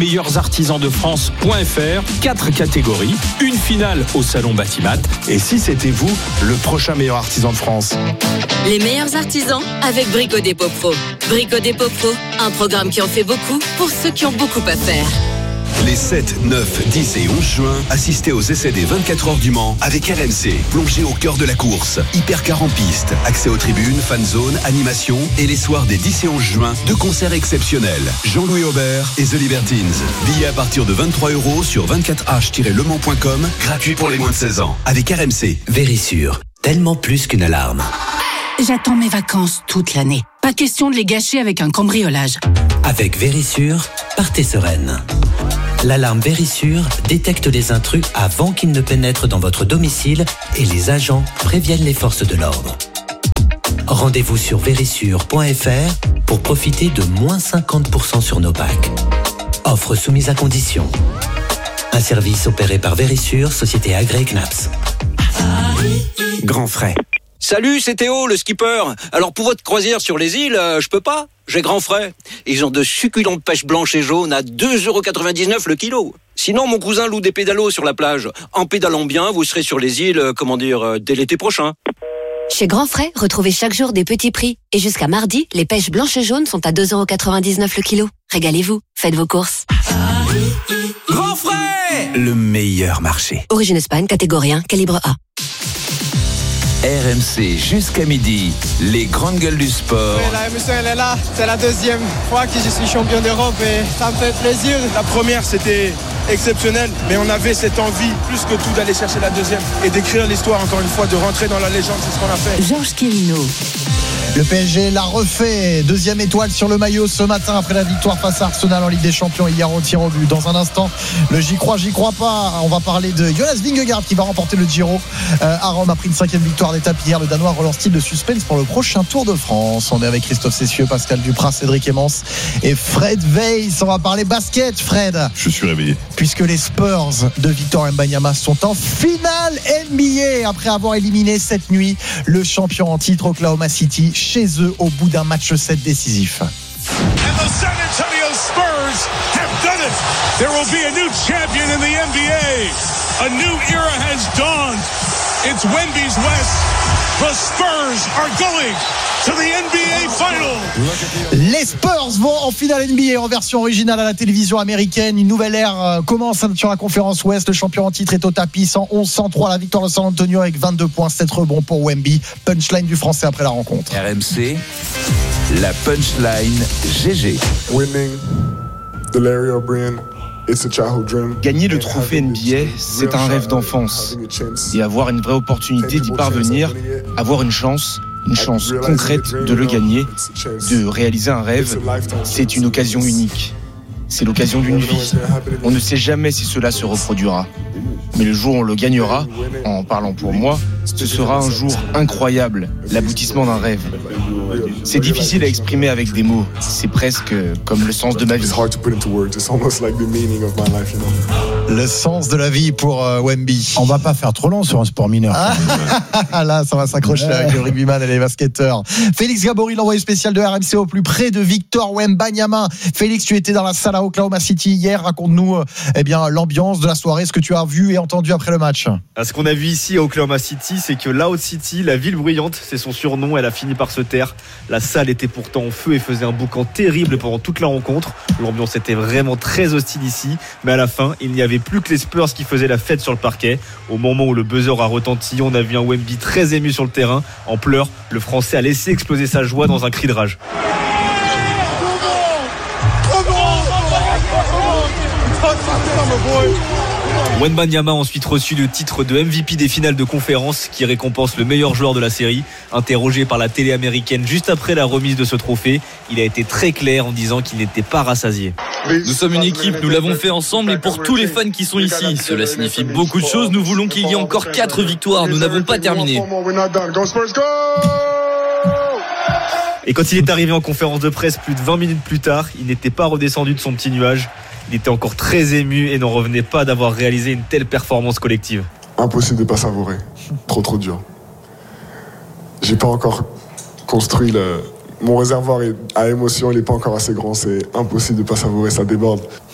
meilleurs artisans de France.fr. Quatre catégories, une finale au salon Batimat. Et si c'était vous, le prochain meilleur artisan de France? Les meilleurs artisans avec Brico Dépôt Pro. Brico Dépôt Pro, un programme qui en fait beaucoup pour ceux qui ont beaucoup à faire. Les sept, neuf, dix et onze juin, assistez aux essais des vingt-quatre heures du Mans avec R M C. Plongez au cœur de la course. Hypercar en piste, accès aux tribunes, fan zone, animation et les soirs des dix et onze juin, deux concerts exceptionnels. Jean-Louis Aubert et The Libertines. Billets à partir de vingt-trois euros sur vingt-quatre h tiret le mans point com, gratuit pour les moins de seize ans. Avec R M C. Vérissure, tellement plus qu'une alarme. J'attends mes vacances toute l'année. Pas question de les gâcher avec un cambriolage. Avec Vérissure, partez sereine. L'alarme Vérissure détecte les intrus avant qu'ils ne pénètrent dans votre domicile et les agents préviennent les forces de l'ordre. Rendez-vous sur vérissure point f r pour profiter de moins cinquante pour cent sur nos packs. Offre soumise à condition. Un service opéré par Vérissure, société agréée C N A P S. Grand frais. Salut, c'est Théo, le skipper. Alors pour votre croisière sur les îles, euh, je peux pas. J'ai grand frais. Ils ont de succulentes pêches blanches et jaunes à deux euros quatre-vingt-dix-neuf le kilo. Sinon, mon cousin loue des pédalos sur la plage. En pédalant bien, vous serez sur les îles, euh, comment dire, euh, dès l'été prochain. Chez Grand Frais, retrouvez chaque jour des petits prix. Et jusqu'à mardi, les pêches blanches et jaunes sont à deux euros quatre-vingt-dix-neuf le kilo. Régalez-vous, faites vos courses. Grand frais, le meilleur marché. Origine Espagne, catégorie un, calibre A. R M C jusqu'à midi, les grandes gueules du sport. Oui, la émotion elle est là, c'est la deuxième fois que je suis champion d'Europe et ça me fait plaisir. La première c'était exceptionnel, mais on avait cette envie plus que tout d'aller chercher la deuxième et d'écrire l'histoire encore une fois, de rentrer dans la légende, c'est ce qu'on a fait. Georges Quirino. Le P S G l'a refait, deuxième étoile sur le maillot ce matin après la victoire face à Arsenal en Ligue des Champions hier au tir au but. Dans un instant, le j'y crois, j'y crois pas. On va parler de Jonas Vingegaard qui va remporter le Giro euh, à Rome après une cinquième victoire d'étape hier. Le Danois relance-t-il de suspense pour le prochain Tour de France. On est avec Christophe Cessieux, Pascal Duprat, Cédric Emmons et Fred Weiss. On va parler basket, Fred. Je suis réveillé. Puisque les Spurs de Victor Wembanyama sont en finale N B A après avoir éliminé cette nuit le champion en titre Oklahoma City chez eux au bout d'un match sept décisif. And the San Antonio Spurs have done it. There will be a new champion in the N B A. A new era has dawned. It's Wemby's West. The Spurs are going to the N B A Final. Les Spurs vont en finale N B A en version originale à la télévision américaine. Une nouvelle ère commence sur la conférence Ouest. Le champion en titre est au tapis. cent onze cent trois, la victoire de San Antonio avec vingt-deux points, sept rebonds pour Wemby. Punchline du français après la rencontre. R M C, la punchline G G. Winning the Larry O'Brien. Gagner le trophée N B A, c'est un rêve d'enfance. Et avoir une vraie opportunité d'y parvenir, avoir une chance, une chance concrète de le gagner, de réaliser un rêve, c'est une occasion unique. C'est l'occasion d'une vie. On ne sait jamais si cela se reproduira. Mais le jour où on le gagnera, en parlant pour moi, ce sera un jour incroyable, l'aboutissement d'un rêve. C'est difficile à exprimer avec des mots. C'est presque comme le sens de ma vie. Le sens de la vie pour euh, Wemby. On va pas faire trop long sur un sport mineur. Ah, là, ça va s'accrocher avec le rugbyman et les basketteurs. Félix Gabory, l'envoyé spécial de R M C au plus près de Victor Wembanyama. Félix, tu étais dans la salle à Oklahoma City hier. Raconte-nous euh, eh bien, l'ambiance de la soirée, ce que tu as vu et entendu après le match. Ce qu'on a vu ici à Oklahoma City, c'est que Loud City, la ville bruyante, c'est son surnom, elle a fini par se taire. La salle était pourtant en feu et faisait un boucan terrible pendant toute la rencontre. L'ambiance était vraiment très hostile ici, mais à la fin, il n'y avait plus que les Spurs qui faisaient la fête sur le parquet. Au moment où le buzzer a retenti, on a vu un Wemby très ému sur le terrain. En pleurs, le Français a laissé exploser sa joie dans un cri de rage. Wembanyama a ensuite reçu le titre de M V P des finales de conférence qui récompense le meilleur joueur de la série. Interrogé par la télé américaine juste après la remise de ce trophée, il a été très clair en disant qu'il n'était pas rassasié. Nous sommes une équipe, nous l'avons fait ensemble et pour tous les fans qui sont ici, cela signifie beaucoup de choses. Nous voulons qu'il y ait encore quatre victoires, nous n'avons pas terminé. Et quand il est arrivé en conférence de presse plus de vingt minutes plus tard, il n'était pas redescendu de son petit nuage. Il était encore très ému et n'en revenait pas d'avoir réalisé une telle performance collective. Impossible de ne pas savourer. Trop trop dur. J'ai pas encore construit le... Mon réservoir à émotions, il n'est pas encore assez grand. C'est impossible de ne pas savourer, ça déborde.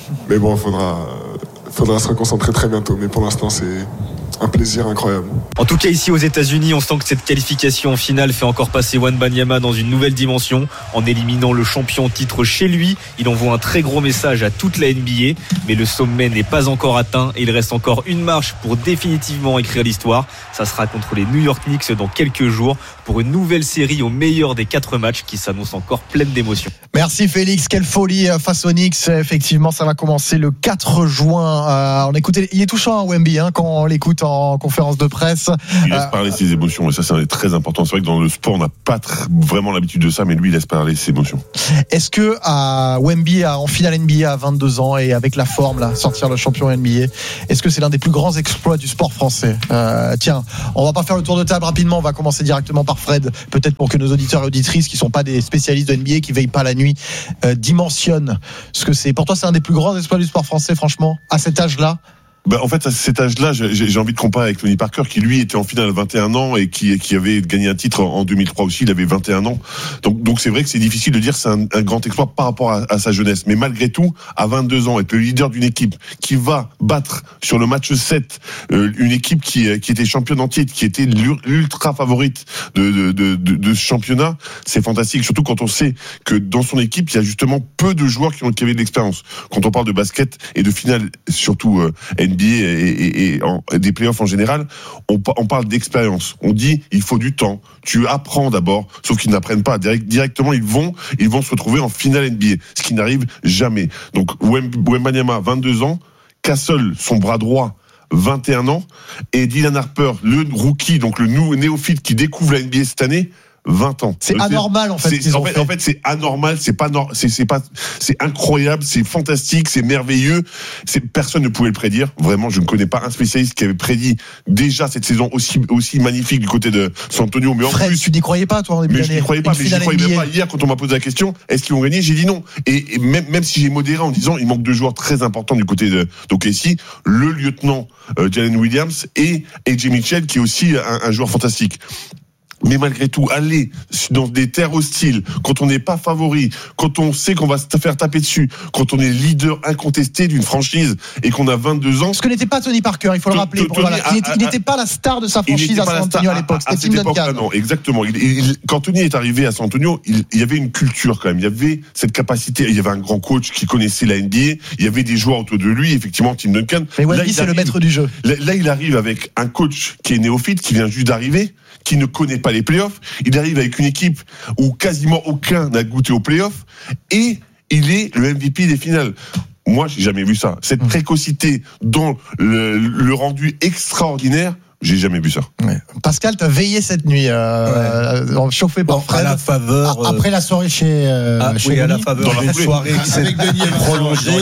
Mais bon, il faudra, faudra se reconcentrer très bientôt. Mais pour l'instant, c'est un plaisir incroyable. En tout cas, ici aux États-Unis, on sent que cette qualification en finale fait encore passer Wembanyama dans une nouvelle dimension. En éliminant le champion en titre chez lui, il envoie un très gros message à toute la N B A. Mais le sommet n'est pas encore atteint et il reste encore une marche pour définitivement écrire l'histoire. Ça sera contre les New York Knicks dans quelques jours pour une nouvelle série au meilleur des quatre matchs qui s'annonce encore pleine d'émotions. Merci Félix, quelle folie face aux Knicks. Effectivement, ça va commencer le quatre juin. Euh, on écoutait, il est touchant, hein, Wemby, hein, quand on l'écoute en conférence de presse. Il laisse euh, parler ses émotions et ça c'est très important. C'est vrai que dans le sport on n'a pas tr- vraiment l'habitude de ça, mais lui il laisse parler ses émotions. Est-ce que à Wemby en finale N B A à vingt-deux ans et avec la forme là, sortir le champion N B A, est-ce que c'est l'un des plus grands exploits du sport français? euh, Tiens, on va pas faire le tour de table rapidement, on va commencer directement par Fred, peut-être pour que nos auditeurs et auditrices qui sont pas des spécialistes de N B A, qui veillent pas la nuit, euh, dimensionnent ce que c'est. Pour toi c'est un des plus grands exploits du sport français, franchement, à cet âge-là? Bah, en fait, à cet âge-là, j'ai, j'ai envie de comparer avec Tony Parker, qui lui était en finale à vingt et un ans et qui, qui avait gagné un titre en deux mille trois aussi. Il avait vingt et un ans. Donc, donc c'est vrai que c'est difficile de dire que c'est un, un grand exploit par rapport à, à sa jeunesse. Mais malgré tout, à vingt-deux ans, être le leader d'une équipe qui va battre sur le match sept euh, une équipe qui, qui était championne en titre, qui était l'ultra favorite de, de, de, de, de ce championnat, c'est fantastique. Surtout quand on sait que dans son équipe, il y a justement peu de joueurs qui ont qui avaient de l'expérience. Quand on parle de basket et de finale, surtout euh, N B A et, et, et en, des playoffs en général, on, on parle d'expérience. On dit il faut du temps. Tu apprends d'abord, sauf qu'ils n'apprennent pas. Direct, directement, ils vont, ils vont se retrouver en finale N B A, ce qui n'arrive jamais. Donc Wembanyama, vingt-deux ans, Castle, son bras droit, vingt et un ans, et Dylan Harper, le rookie, donc le néophyte qui découvre la N B A cette année, vingt ans. C'est anormal en fait. C'est, en, fait, fait. en fait, c'est anormal, c'est pas, nor, c'est, c'est pas, c'est incroyable, c'est fantastique, c'est merveilleux. C'est, personne ne pouvait le prédire. Vraiment, je ne connais pas un spécialiste qui avait prédit déjà cette saison aussi, aussi magnifique du côté de San Antonio. Mais en Fred, plus, tu n'y croyais pas toi en début d'année? Mais je n'y croyais pas. Mais je n'y croyais même pas hier quand on m'a posé la question. Est-ce qu'ils vont gagner? J'ai dit non. Et, et même, même si j'ai modéré en disant il manque deux joueurs très importants du côté de d'O K C, le lieutenant euh, Jalen Williams et A J Mitchell qui est aussi un, un joueur fantastique. Mais malgré tout, aller dans des terres hostiles, quand on n'est pas favori, quand on sait qu'on va se faire taper dessus, quand on est leader incontesté d'une franchise et qu'on a vingt-deux ans. Ce que n'était pas Tony Parker, il faut le rappeler. Pour, voilà. Il n'était pas la star de sa franchise à San Antonio à l'époque. C'était Tim Duncan. Non, exactement. Il, il, quand Tony est arrivé à San Antonio, il, il y avait une culture quand même. Il y avait cette capacité. Il y avait un grand coach qui connaissait la N B A. Il y avait des joueurs autour de lui, effectivement, Tim Duncan. Mais Wemby, c'est arrive, le maître du jeu. Là, là, il arrive avec un coach qui est néophyte, qui vient juste d'arriver, qui ne connaît pas les playoffs. Il arrive avec une équipe où quasiment aucun n'a goûté aux playoffs et il est le M V P des finales. Moi, j'ai jamais vu ça. Cette précocité dans le, le rendu extraordinaire, j'ai jamais vu ça. Ouais. Pascal, t'as veillé cette nuit, euh, ouais. chauffé par Fred. À la faveur. A, après la soirée chez. Euh, ah, chez oui, à la faveur d'une soirée qui s'est prolongée.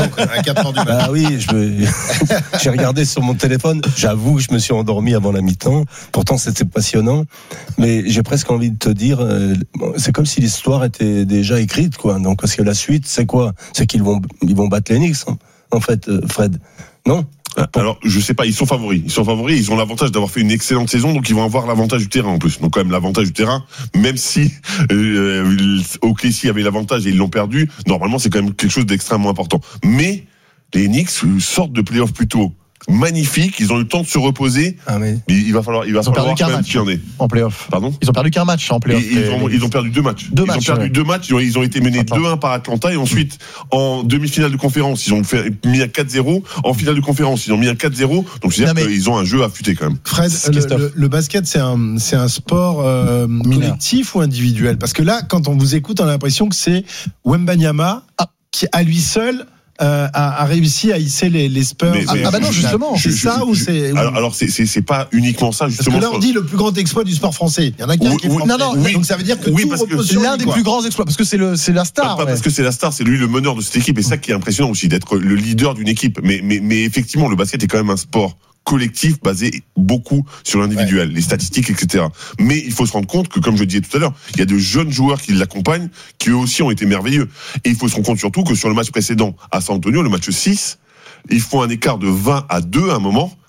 À quatre heures du matin. Ah oui, je me... j'ai regardé sur mon téléphone. J'avoue que je me suis endormi avant la mi-temps. Pourtant, c'était passionnant. Mais j'ai presque envie de te dire, euh, c'est comme si l'histoire était déjà écrite, quoi. Donc, parce que la suite, c'est quoi? C'est qu'ils vont, ils vont battre les Knicks, hein, en fait, euh, Fred. Non? Alors, je sais pas, ils sont favoris. Ils sont favoris, ils ont l'avantage d'avoir fait une excellente saison, donc ils vont avoir l'avantage du terrain en plus. Donc quand même l'avantage du terrain, même si euh, O K C avait l'avantage et ils l'ont perdu, normalement c'est quand même quelque chose d'extrêmement important. Mais les Knicks sortent de playoffs plus tôt. Magnifique, ils ont eu le temps de se reposer. Ah oui. Il va falloir, il va ils falloir quand même qu'il y en ait en playoff. Pardon. Ils ont perdu qu'un match en playoff. Ils, ils, ont, ils ont perdu deux matchs. Deux ils matchs, ont perdu ouais. deux matchs. Ils ont, ils ont été menés deux un par Atlanta et ensuite en demi-finale de conférence ils ont fait, mis un quatre zéro. En finale de conférence ils ont mis un quatre zéro. Donc c'est à dire mais... qu'ils ont un jeu affûté quand même. Fred, le, le, le basket c'est un c'est un sport euh, collectif ou individuel? Parce que là, quand on vous écoute, on a l'impression que c'est Wembanyama ah. qui à lui seul. Euh, a, a réussi à hisser les, les Spurs. Mais, mais, ah bah non, justement. C'est ça je, je, ou c'est alors, alors c'est, c'est c'est pas uniquement ça justement. Parce que là on dit le plus grand exploit du sport français. Il y en a qui, oui, qui est français. Non non. Oui, donc ça veut dire que oui, tout parce repose que sur l'un lui, des quoi. plus grands exploits parce que c'est le c'est la star. Pas, pas ouais. parce que c'est la star, c'est lui le meneur de cette équipe et ça qui est impressionnant aussi d'être le leader d'une équipe. Mais mais mais effectivement le basket est quand même un sport collectif basé beaucoup sur l'individuel, ouais. les statistiques, et cetera. Mais il faut se rendre compte que, comme je disais tout à l'heure, il y a de jeunes joueurs qui l'accompagnent, qui eux aussi ont été merveilleux. Et il faut se rendre compte surtout que sur le match précédent à San Antonio, le match six, ils font un écart de vingt à deux à un moment.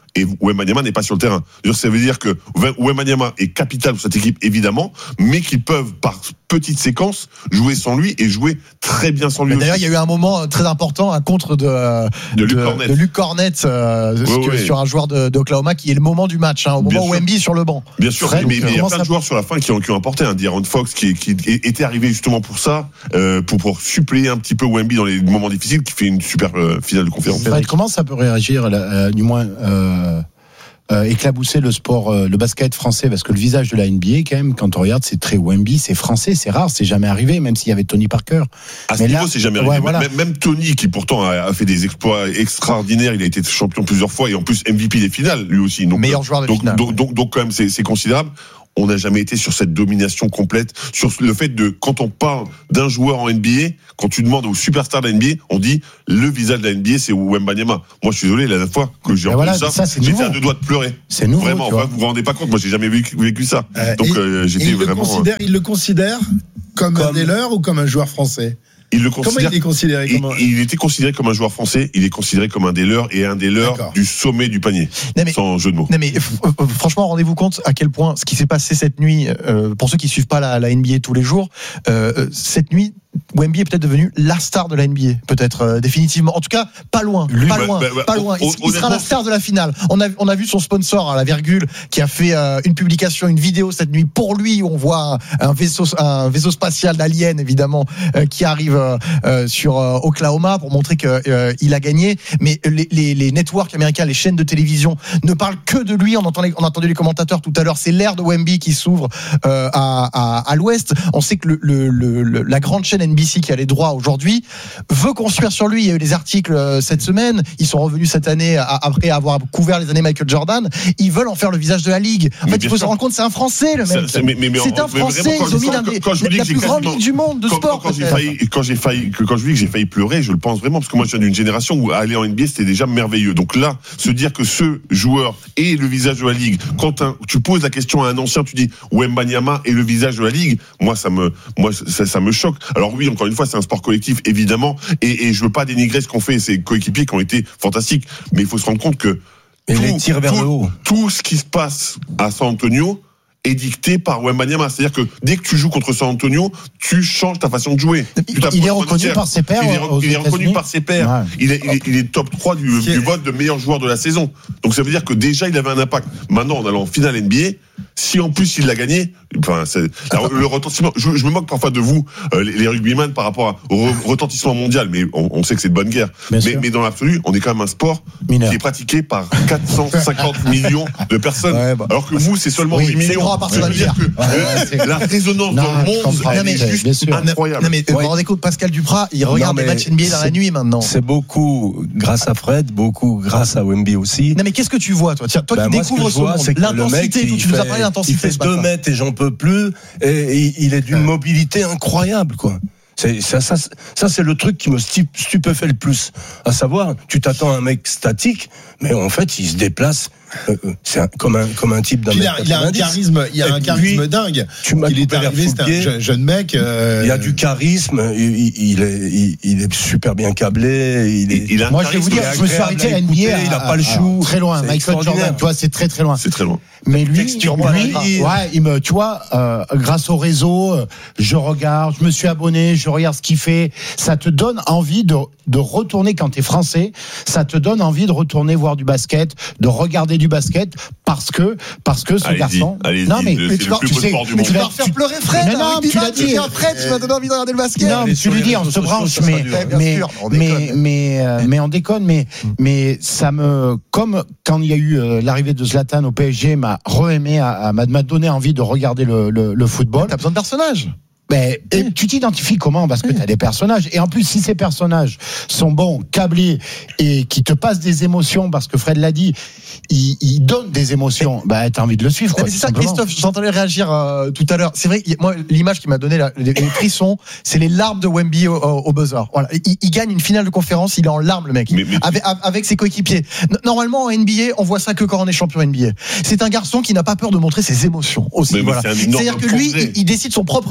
et Wembanyama n'est pas sur le terrain. Ça veut dire que Wembanyama est capital pour cette équipe, évidemment, mais qu'ils peuvent, par petite séquence, jouer sans lui et jouer très bien sans lui. D'ailleurs, il y a eu un moment très important, un contre de, de, de Luke Cornett, de Luke Cornett euh, ouais, sur, ouais. sur un joueur de, d'Oklahoma qui est le moment du match, hein, au moment où Wemby est sur le banc. Bien sûr, Fred, mais il y a plein ça... de joueurs sur la fin qui ont, qui ont apporté. Un hein, De'Aaron Fox qui, qui était arrivé justement pour ça, euh, pour, pour suppléer un petit peu Wemby dans les moments difficiles, qui fait une super euh, finale de conférence. Fred, comment ça peut réagir, euh, du moins euh, euh, éclabousser le sport, euh, le basket français, parce que le visage de la N B A, quand même, quand on regarde, c'est très Wemby, c'est français, c'est rare, c'est jamais arrivé, même s'il y avait Tony Parker. À ce Mais niveau, là, c'est jamais arrivé. ouais, voilà. même, même Tony, qui pourtant a, a fait des exploits extraordinaires, il a été champion plusieurs fois et en plus M V P des finales, lui aussi. Donc, meilleur joueur de donc, finale. Donc, donc, donc, quand même, c'est, c'est considérable. On n'a jamais été sur cette domination complète, sur le fait de, quand on parle d'un joueur en N B A, quand tu demandes aux superstars de la N B A, on dit le visage de la N B A, c'est Wembanyama. Moi, je suis désolé, la dernière fois que j'ai entendu voilà, ça, ça c'est j'étais nouveau. à deux doigts de pleurer. C'est nouveau. Vraiment, enfin, vous vous rendez pas compte, moi, j'ai jamais vécu, vécu ça. Euh, Donc, et, euh, j'étais et il vraiment. Le considère, il le considère comme, comme un des leurs ou comme un joueur français? Il le Comment il est considéré comme un... il, il était considéré comme un joueur français, il est considéré comme un des leurs et un des leurs D'accord. du sommet du panier, non mais, sans jeu de mots. Non mais f- franchement, rendez-vous compte à quel point ce qui s'est passé cette nuit, euh, pour ceux qui suivent pas la, la N B A tous les jours, euh, cette nuit, Wemby est peut-être devenu la star de la N B A, peut-être euh, définitivement. En tout cas, pas loin, Lui, pas bah, loin, bah, bah, pas loin. Il, il sera la star de la finale. On a, on a vu son sponsor à la virgule qui a fait euh, une publication, une vidéo cette nuit pour lui. Où on voit un, un vaisseau, un vaisseau spatial d'Alien évidemment euh, qui arrive euh, euh, sur euh, Oklahoma pour montrer que euh, il a gagné. Mais les, les, les networks américains, les chaînes de télévision ne parlent que de lui. On entend, les, on a entendu les commentateurs tout à l'heure. C'est l'ère de Wemby qui s'ouvre euh, à, à, à l'Ouest. On sait que le, le, le, le, la grande chaîne N B C qui a les droits aujourd'hui veut construire sur lui. Il y a eu des articles euh, cette semaine. Ils sont revenus cette année à, après avoir couvert les années Michael Jordan. Ils veulent en faire le visage de la ligue. En mais fait, il faut sûr. se rendre compte, c'est un Français, le mec. C'est, mais, mais, mais c'est un Français. Ils ont mis l'un des la plus grande ligue du monde de quand, sport. Quand, quand j'ai failli, quand j'ai failli, quand je dis que j'ai failli pleurer, je le pense vraiment parce que moi, je viens d'une génération où aller en N B A c'était déjà merveilleux. Donc là, se dire que ce joueur est le visage de la ligue. Quand un, tu poses la question à un ancien, tu dis Wembanyama est le visage de la ligue. Moi, ça me, moi, ça, ça me choque. Alors oui, encore une fois, c'est un sport collectif, évidemment, et, et je veux pas dénigrer ce qu'ont fait ces coéquipiers qui ont été fantastiques, mais il faut se rendre compte que et tout, les tirs vers tout, le haut. tout ce qui se passe à San Antonio est dicté par Wembanyama. C'est-à-dire que dès que tu joues contre San Antonio, tu changes ta façon de jouer. Il, il est reconnu par ses pairs. Il est, re- il est reconnu par ses pairs. Ouais. Il, est, il, est, il est top trois du, du vote de meilleur joueur de la saison. Donc ça veut dire que déjà il avait un impact. Maintenant, en allant en finale N B A, si en plus il l'a gagné, enfin, c'est, alors, le retentissement. Je, je me moque parfois de vous, euh, les, les rugbyman, par rapport au re, retentissement mondial, mais on, on sait que c'est de bonne guerre. Mais, mais dans l'absolu, on est quand même un sport Mineur. qui est pratiqué par quatre cent cinquante millions de personnes, ouais, bah, alors que vous, c'est seulement oui, huit millions. À partir ouais, dire que ouais, la résonance non, dans le monde, elle est juste incroyable. Non mais vous vous rendez compte, Pascal Duprat, il regarde non, les matchs N B A dans la nuit maintenant. C'est beaucoup grâce à Fred, beaucoup grâce à Wemby aussi. Non mais qu'est-ce que tu vois, toi, tiens, toi bah, qui moi, découvres ce vois, monde, l'intensité, tu nous as parlé d'intensité. Il fait deux mètres et j'en peux plus, et il est d'une mobilité incroyable, quoi. C'est, ça, ça, ça, c'est le truc qui me stupéfait le plus. À savoir, tu t'attends à un mec statique, mais en fait, il se déplace. Euh, c'est un, comme un comme un type d'un mec. Il a un charisme, il y a et un charisme dingue. Tu m'as il est arrivé, c'est un jeune, jeune mec. Euh... Il y a du charisme. Il, il, il est il, il est super bien câblé. Il est. Il a Moi, je vais vous dire, je me suis arrêté à N B A. Il a pas le chou. Très loin, Michael Jordan. Tu vois, c'est très très loin. C'est très loin. Mais lui, lui, ouais, il me, tu vois, euh, grâce au réseau, je regarde, je me suis abonné, je regarde ce qu'il fait. Ça te donne envie de de retourner quand t'es français. Ça te donne envie de retourner voir du basket, de regarder du basket parce que parce que ce allez-y, garçon. Allez-y, non mais, le, mais tu, vas, tu sais, mais tu vas faire pleurer Fred. Mais non, tu l'as dit. Fred, tu vas donner envie de regarder le basket. Non, mais tu lui dis, on se branche, mais mais mais mais mais on déconne, mais mais ça me comme quand il y a eu l'arrivée de Zlatan au P S G m'a re-aimé, m'a m'a donné envie de regarder le le, le football. T'as besoin de personnages. Mais et tu t'identifies comment? Parce que tu as des personnages. Et en plus, si ces personnages sont bons, câblés, et qui te passent des émotions, parce que Fred l'a dit, ils, ils donnent des émotions, bah, t'as envie de le suivre. Quoi, mais c'est ça, Christophe, j'entendais réagir euh, tout à l'heure. C'est vrai, moi, l'image qui m'a donné la, les, les frissons, c'est les larmes de Wemby au, au, au buzzer. Voilà. Il, il gagne une finale de conférence, il est en larmes, le mec. Mais, mais... Avec, avec ses coéquipiers. Normalement, en N B A, on voit ça que quand on est champion N B A. C'est un garçon qui n'a pas peur de montrer ses émotions aussi. Mais voilà. c'est C'est-à-dire que lui, il, il décide son propre récit.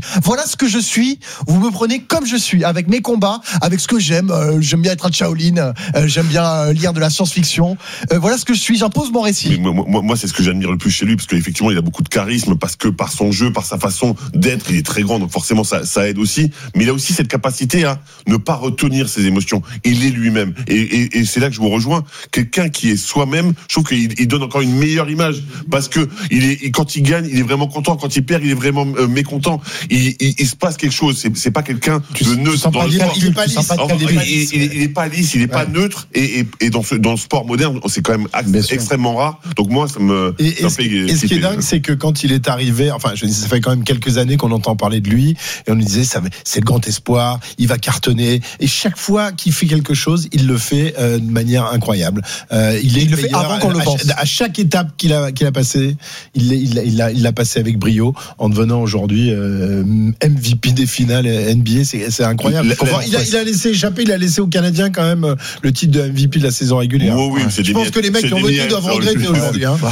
voilà ce que je suis. Vous me prenez comme je suis, avec mes combats, avec ce que j'aime. Euh, j'aime bien être un Shaolin, euh, j'aime bien euh, lire de la science-fiction. Euh, voilà ce que je suis. J'impose mon récit. Moi, moi, moi, c'est ce que j'admire le plus chez lui, parce qu'effectivement, il a beaucoup de charisme, parce que par son jeu, par sa façon d'être, il est très grand, donc forcément, ça, ça aide aussi. Mais il a aussi cette capacité à ne pas retenir ses émotions. Il est lui-même. Et, et, et c'est là que je vous rejoins. Quelqu'un qui est soi-même, je trouve qu'il il donne encore une meilleure image, parce que il est, quand il gagne, il est vraiment content. Quand il perd, il est vraiment euh, mécontent. Il, il, il se passe quelque chose. C'est, c'est pas quelqu'un de neutre dans le sport. Il est pas lisse. Enfin, il, il, il, il est pas lisse, il est pas ouais. neutre. Et, et, et dans ce, dans le sport moderne, c'est quand même extrêmement rare. Donc moi, ça me. Et, et, ce, et ce qui est dingue, c'est que quand il est arrivé, enfin, je dis, ça fait quand même quelques années qu'on entend parler de lui, et on nous disait, ça, c'est le grand espoir, il va cartonner. Et chaque fois qu'il fait quelque chose, il le fait euh, de manière incroyable. Euh, il est il le fait avant qu'on le pense. À chaque étape qu'il a qu'il a passé, il il il l'a il l'a passé avec brio, en devenant aujourd'hui euh, M V P des finales N B A. C'est c'est incroyable. La, la, il a il a laissé échapper, il a laissé aux Canadiens quand même le titre de M V P de la saison régulière. Oh oui, c'est je pense que les mecs qui ont voté doivent regretter aujourd'hui. Hein.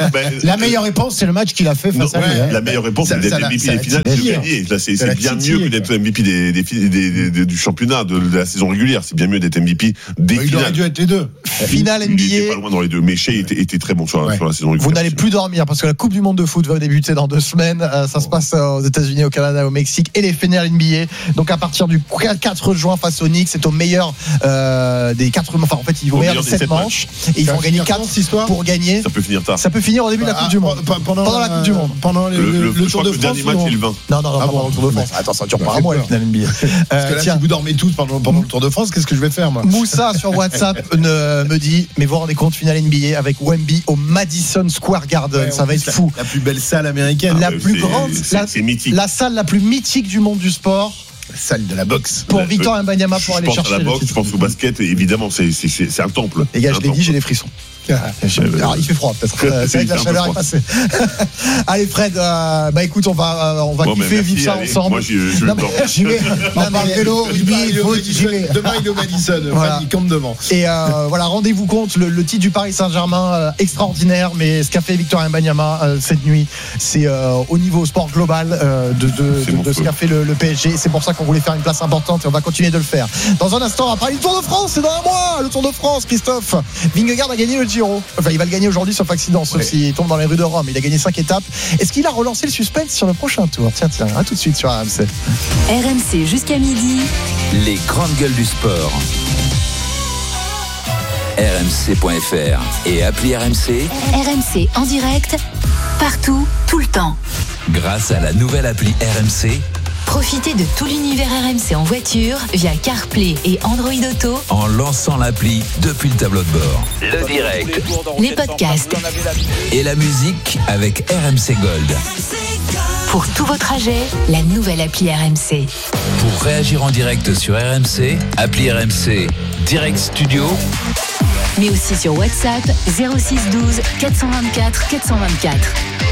La meilleure réponse, c'est le match qu'il a fait face non, à lui. Ouais, la meilleure réponse, c'est d'être M V P des finales et de gagner. Là, c'est, c'est bien mieux que d'être M V P des, des, des, des, des, du championnat, de, de la saison régulière. C'est bien mieux d'être M V P des ouais, finales. Il aurait dû être les deux. Finale N B A. Il était pas loin dans les deux. Mais Shea était, était très bon sur la, ouais. sur la saison régulière. Vous n'allez plus dormir parce que la Coupe du Monde de foot va débuter dans deux semaines. Euh, ça se passe aux États-Unis, au Canada, au Mexique et les finales N B A. Donc à partir du quatre juin face aux Knicks, c'est au meilleur euh, des quatre. Enfin, en fait, ils vont meilleur des sept manches et ils vont gagner quatre pour gagner. Ça peut finir tard. Ça peut finir au début de la Coupe du Monde. Pendant la Coupe du Monde. Pendant le Tour de France. Le dernier match, c'est le vingt. Non, non, non, pendant le Tour de France. Attends, ça dure pas un mois la finale N B A. Parce que là, si vous dormez tous pendant le Tour de France, qu'est-ce que je vais faire, moi? Moussa sur WhatsApp me dit, mais vous vous rendez compte, finale N B A avec Wemby au Madison Square Garden, ouais, ça va être fou. La plus belle salle américaine. La ah, plus c'est, grande, c'est, la, c'est mythique. La salle la plus mythique du monde du sport. La salle de la boxe. Pour Victor Wembanyama pour aller chercher. Je pense à la boxe, je pense au basket, évidemment, c'est, c'est, c'est, c'est un temple. Les gars, je l'ai dit, j'ai des frissons. Alors, il fait froid peut-être. C'est vrai que la chaleur est passée. Allez Fred, euh, bah écoute, on va, euh, on va bon, kiffer, vivre ça allez. Ensemble. Moi, j'y, je non, j'y vais. On parle vélo, rugby, demain il est au Madison. Voilà. Il compte devant. Et euh, voilà, rendez-vous compte, le, le titre du Paris Saint-Germain, euh, extraordinaire, mais ce qu'a fait Victor Wembanyama euh, cette nuit, c'est euh, au niveau sport global euh, de, de, de, de ce qu'a fait le, le P S G. C'est pour ça qu'on voulait faire une place importante et on va continuer de le faire. Dans un instant, on va parler du Tour de France, c'est dans un mois, le Tour de France, Christophe. Vingegaard a gagné le Giro. Enfin, il va le gagner aujourd'hui sauf accident, sauf ouais. s'il tombe dans les rues de Rome. Il a gagné cinq étapes. Est-ce qu'il a relancé le suspense sur le prochain tour? Tiens, tiens, à tout de suite sur R M C. R M C jusqu'à midi. Les grandes gueules du sport. R M C point F R et appli R M C. R M C en direct, partout, tout le temps. Grâce à la nouvelle appli R M C. Profitez de tout l'univers R M C en voiture via CarPlay et Android Auto en lançant l'appli depuis le tableau de bord. Le direct, les podcasts et la musique avec R M C Gold. Pour tous vos trajets, la nouvelle appli R M C. Pour réagir en direct sur R M C, appli R M C Direct Studio. Mais aussi sur WhatsApp zéro six douze quatre cent vingt-quatre quatre cent vingt-quatre.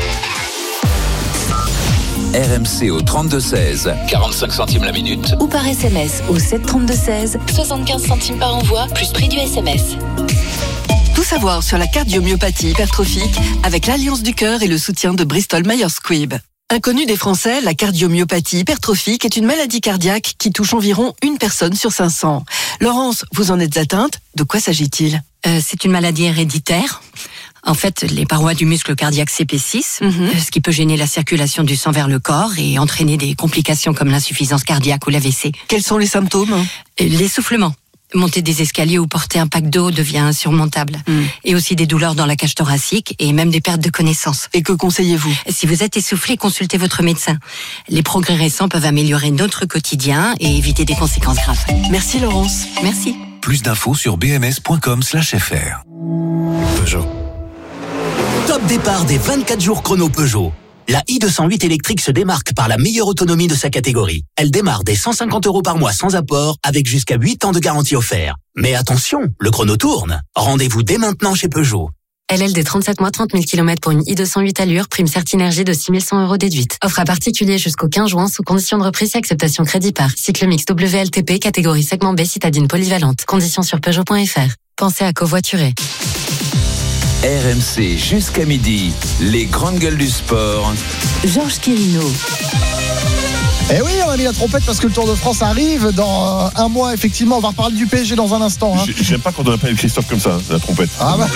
R M C au trente-deux seize, quarante-cinq centimes la minute. Ou par S M S au sept trente-deux seize, soixante-quinze centimes par envoi, plus prix du S M S. Tout savoir sur la cardiomyopathie hypertrophique avec l'Alliance du cœur et le soutien de Bristol Myers Squibb. Inconnue des Français, la cardiomyopathie hypertrophique est une maladie cardiaque qui touche environ une personne sur cinq cents. Laurence, vous en êtes atteinte? De quoi s'agit-il? euh, C'est une maladie héréditaire. En fait, les parois du muscle cardiaque s'épaississent, mm-hmm. ce qui peut gêner la circulation du sang vers le corps et entraîner des complications comme l'insuffisance cardiaque ou l'A V C. Quels sont les symptômes? L'essoufflement. Monter des escaliers ou porter un pack d'eau devient insurmontable. Mm. Et aussi des douleurs dans la cage thoracique et même des pertes de connaissance. Et que conseillez-vous? Si vous êtes essoufflé, consultez votre médecin. Les progrès récents peuvent améliorer notre quotidien et éviter des conséquences graves. Merci Laurence. Merci. Plus d'infos sur b m s point com slash f r. Peugeot. Top départ des vingt-quatre jours chrono Peugeot. La i deux cent huit électrique se démarque par la meilleure autonomie de sa catégorie. Elle démarre dès cent cinquante euros par mois sans apport, avec jusqu'à huit ans de garantie offert. Mais attention, le chrono tourne. Rendez-vous dès maintenant chez Peugeot. L L D trente-sept mois, trente mille kilomètres pour une i deux cent huit allure, prime Certinergie de six mille cent euros déduite. Offre à particulier jusqu'au quinze juin sous condition de reprise et acceptation crédit par. Cycle mix W L T P, catégorie segment B, citadine polyvalente. Conditions sur Peugeot point F R. Pensez à covoiturer. R M C jusqu'à midi, les grandes gueules du sport. Georges Quirino. Et oui, on a mis la trompette parce que le Tour de France arrive dans un mois, effectivement. On va reparler du P S G dans un instant. Hein. J'aime pas quand on appelle Christophe comme ça, la trompette. Ah bah.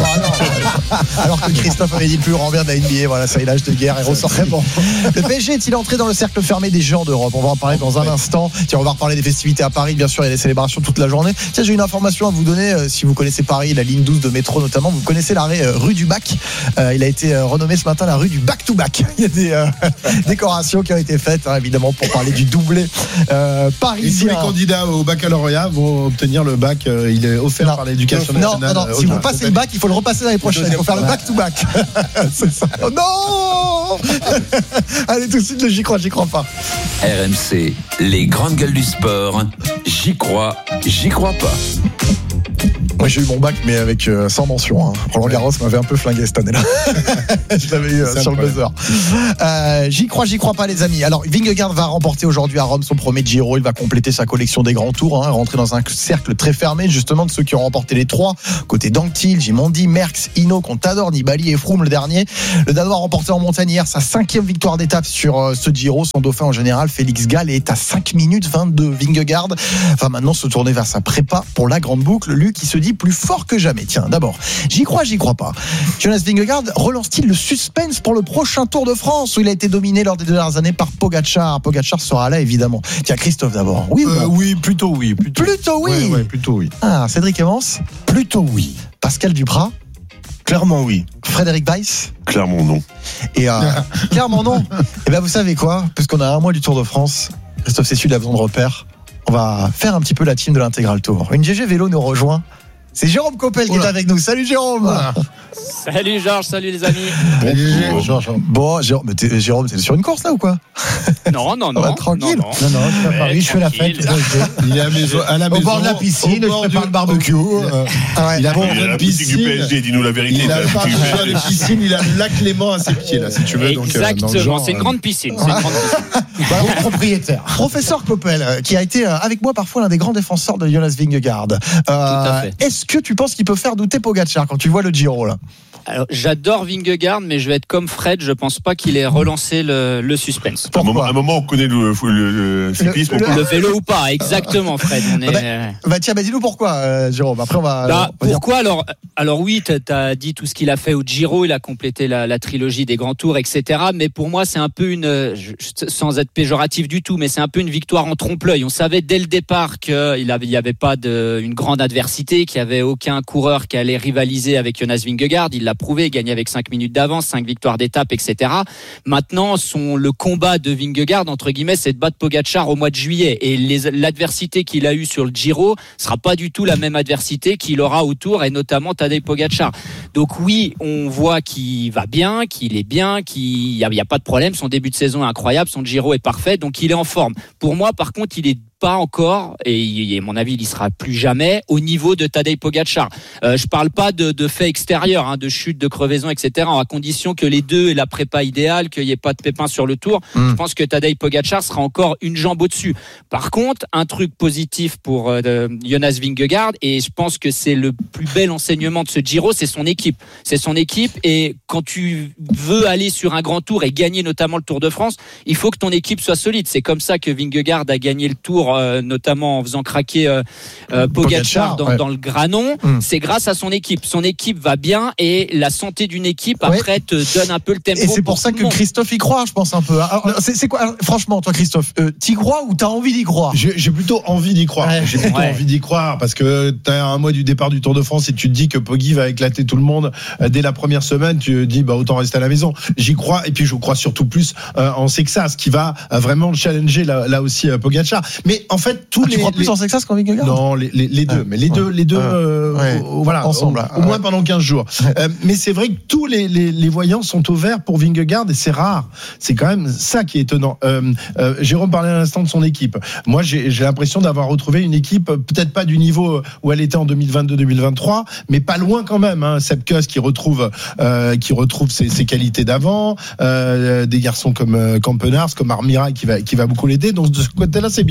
Ah non, alors que Christophe avait dit le plus grand bien de la N B A, voilà, ça y est, l'âge de guerre, et ressort très bon. Le P S G est-il entré dans le cercle fermé des géants d'Europe? On va en parler dans un instant. Tiens, on va reparler des festivités à Paris, bien sûr, il y a des célébrations toute la journée. Tiens, j'ai une information à vous donner, euh, si vous connaissez Paris, la ligne douze de métro notamment, vous connaissez l'arrêt euh, rue du Bac. Euh, il a été euh, renommé ce matin la rue du Back-to-Back. Il y a des euh, décorations qui ont été faites, hein, évidemment, pour parler du doublé euh, parisien. Et tous les candidats au baccalauréat vont obtenir le bac. Euh, il est offert non, par l'éducation non, nationale. Non, non, si vous passez le bac, il faut le repasser l'année prochaine. Il faut faire le back-to-back. C'est ça. Oh non. Allez, tout de suite, le j'y crois, j'y crois pas. R M C, les grandes gueules du sport. J'y crois, j'y crois pas. Moi j'ai eu mon bac mais avec euh, sans mention. Hein. Roland Garros m'avait un peu flingué cette année-là. Je l'avais eu euh, sur le buzzer. Euh, j'y crois, j'y crois pas les amis. Alors Vingegaard va remporter aujourd'hui à Rome son premier Giro. Il va compléter sa collection des grands tours, hein, rentrer dans un cercle très fermé justement de ceux qui ont remporté les trois. Côté Danktil, Gimondi, Merckx, Hinault, Contador, Nibali et Froome le dernier. Le Danois a remporté en montagne hier sa cinquième victoire d'étape sur euh, ce Giro. Son dauphin en général, Félix Gall, est à cinq minutes vingt-deux. Vingegaard va maintenant se tourner vers sa prépa pour la grande boucle. Lui qui se dit plus fort que jamais. Tiens, d'abord, j'y crois, j'y crois pas. Jonas Vingegaard relance-t-il le suspense pour le prochain Tour de France où il a été dominé lors des deux dernières années par Pogacar? Pogacar sera là évidemment. Tiens, Christophe d'abord. Oui ou non? euh, Oui, plutôt oui. Plutôt, plutôt oui. Ouais, ouais, plutôt oui. Ah, Cédric Evans? Plutôt oui. Pascal Duprat? Clairement oui. Frédéric Weiss? Clairement non. Et euh, clairement non. Et bien vous savez quoi? Puisqu'on a un mois du Tour de France, Christophe Cessu il a besoin de repères. On va faire un petit peu la team de l'intégral Tour. Une G G Vélo nous rejoint. C'est Jérôme Coppel qui est avec nous. Salut Jérôme. Voilà. Salut Georges, salut les amis. Bon, Georges. Bon, Jérôme, mais t'es, Jérôme, t'es sur une course là ou quoi? Non, non, non. Va, tranquille. Non, non, non, non je suis à Paris, je fais la fête. Il est à, maison, à la maison. Au bord de la piscine, je prépare le barbecue. Euh, ah ouais. Il a bon, il a la piscine du P S G, dis-nous la vérité. Il a pas de piscine, il a le lac Léman à ses pieds là, si tu veux. Exactement, donc, genre, c'est une grande piscine. C'est une grande piscine. Bah, propriétaire. Professeur Coppel, qui a été avec moi parfois l'un des grands défenseurs de Jonas Vingegaard. Euh, Tout à fait. Est-ce que tu penses qu'il peut faire douter Pogacar quand tu vois le Giro là? Alors, j'adore Vingegaard, mais je vais être comme Fred. Je pense pas qu'il ait relancé le, le suspense. À un, moment, un moment, on connaît le, le, le cyclisme. Le, le, le vélo ou pas, exactement, Fred. On est... bah, bah tiens, bah dis-nous pourquoi, euh, Jérôme. Après, on va. Bah, on va pourquoi dire... alors Alors oui, t'as dit tout ce qu'il a fait au Giro. Il a complété la, la trilogie des grands tours, et cetera. Mais pour moi, c'est un peu une, sans être péjoratif du tout, mais c'est un peu une victoire en trompe-l'œil. On savait dès le départ qu'il n'y avait pas de, une grande adversité, qu'il n'y avait aucun coureur qui allait rivaliser avec Jonas Vingegaard. Il l'a prouvé, gagné avec cinq minutes d'avance, cinq victoires d'étape, et cetera. Maintenant, son, le combat de Vingegaard, entre guillemets, c'est de battre Pogacar au mois de juillet. Et les, l'adversité qu'il a eue sur le Giro sera pas du tout la même adversité qu'il aura au Tour, et notamment Tadej Pogacar. Donc oui, on voit qu'il va bien, qu'il est bien, qu'il n'y a, a pas de problème. Son début de saison est incroyable, son Giro est parfait, donc il est en forme. Pour moi, par contre, il est pas encore, et à mon avis, il y sera plus jamais au niveau de Tadej Pogacar. Euh, je parle pas de, de faits extérieurs, hein, de chute, de crevaison, et cetera. À condition que les deux aient la prépa idéale, qu'il n'y ait pas de pépins sur le Tour. Mmh. Je pense que Tadej Pogacar sera encore une jambe au-dessus. Par contre, un truc positif pour euh, Jonas Vingegaard, et je pense que c'est le plus bel enseignement de ce Giro, c'est son équipe. C'est son équipe, et quand tu veux aller sur un grand Tour et gagner notamment le Tour de France, il faut que ton équipe soit solide. C'est comme ça que Vingegaard a gagné le Tour, Euh, notamment en faisant craquer euh, euh, Pogacar dans, ouais. dans le Granon. Mmh. C'est grâce à son équipe. Son équipe va bien, et la santé d'une équipe ouais. après te donne un peu le tempo. Et c'est pour, pour ça que Christophe y croit, je pense un peu. Alors, c'est, c'est quoi, alors, franchement, toi Christophe, euh, t'y crois ou t'as envie d'y croire? J'ai, j'ai plutôt envie d'y croire. Ouais. J'ai plutôt ouais. envie d'y croire parce que t'as un mois du départ du Tour de France et tu te dis que Poggi va éclater tout le monde euh, dès la première semaine. Tu te dis bah autant rester à la maison. J'y crois, et puis je crois surtout plus euh, en Sexas qui va euh, vraiment challenger là, là aussi euh, Pogacar. Mais en fait tous ah, les tu crois plus les... en Sexas qu'en Vingegaard? Non, les, les, les deux, ouais. mais les deux, les deux, ouais. euh, ouais. voilà, ensemble, au, au moins pendant quinze jours. Euh, mais c'est vrai que tous les, les, les voyants sont au vert pour Vingegaard, et c'est rare. C'est quand même ça qui est étonnant. Euh, euh, Jérôme parlait à l'instant de son équipe. Moi, j'ai, j'ai l'impression d'avoir retrouvé une équipe, peut-être pas du niveau où elle était en deux mille vingt-deux deux mille vingt-trois, mais pas loin quand même. Hein. Sepp Kuss qui retrouve, euh, qui retrouve ses, ses qualités d'avant, euh, des garçons comme euh, Campenars, comme Armira qui va, qui va beaucoup l'aider. Donc de ce côté-là, c'est bien.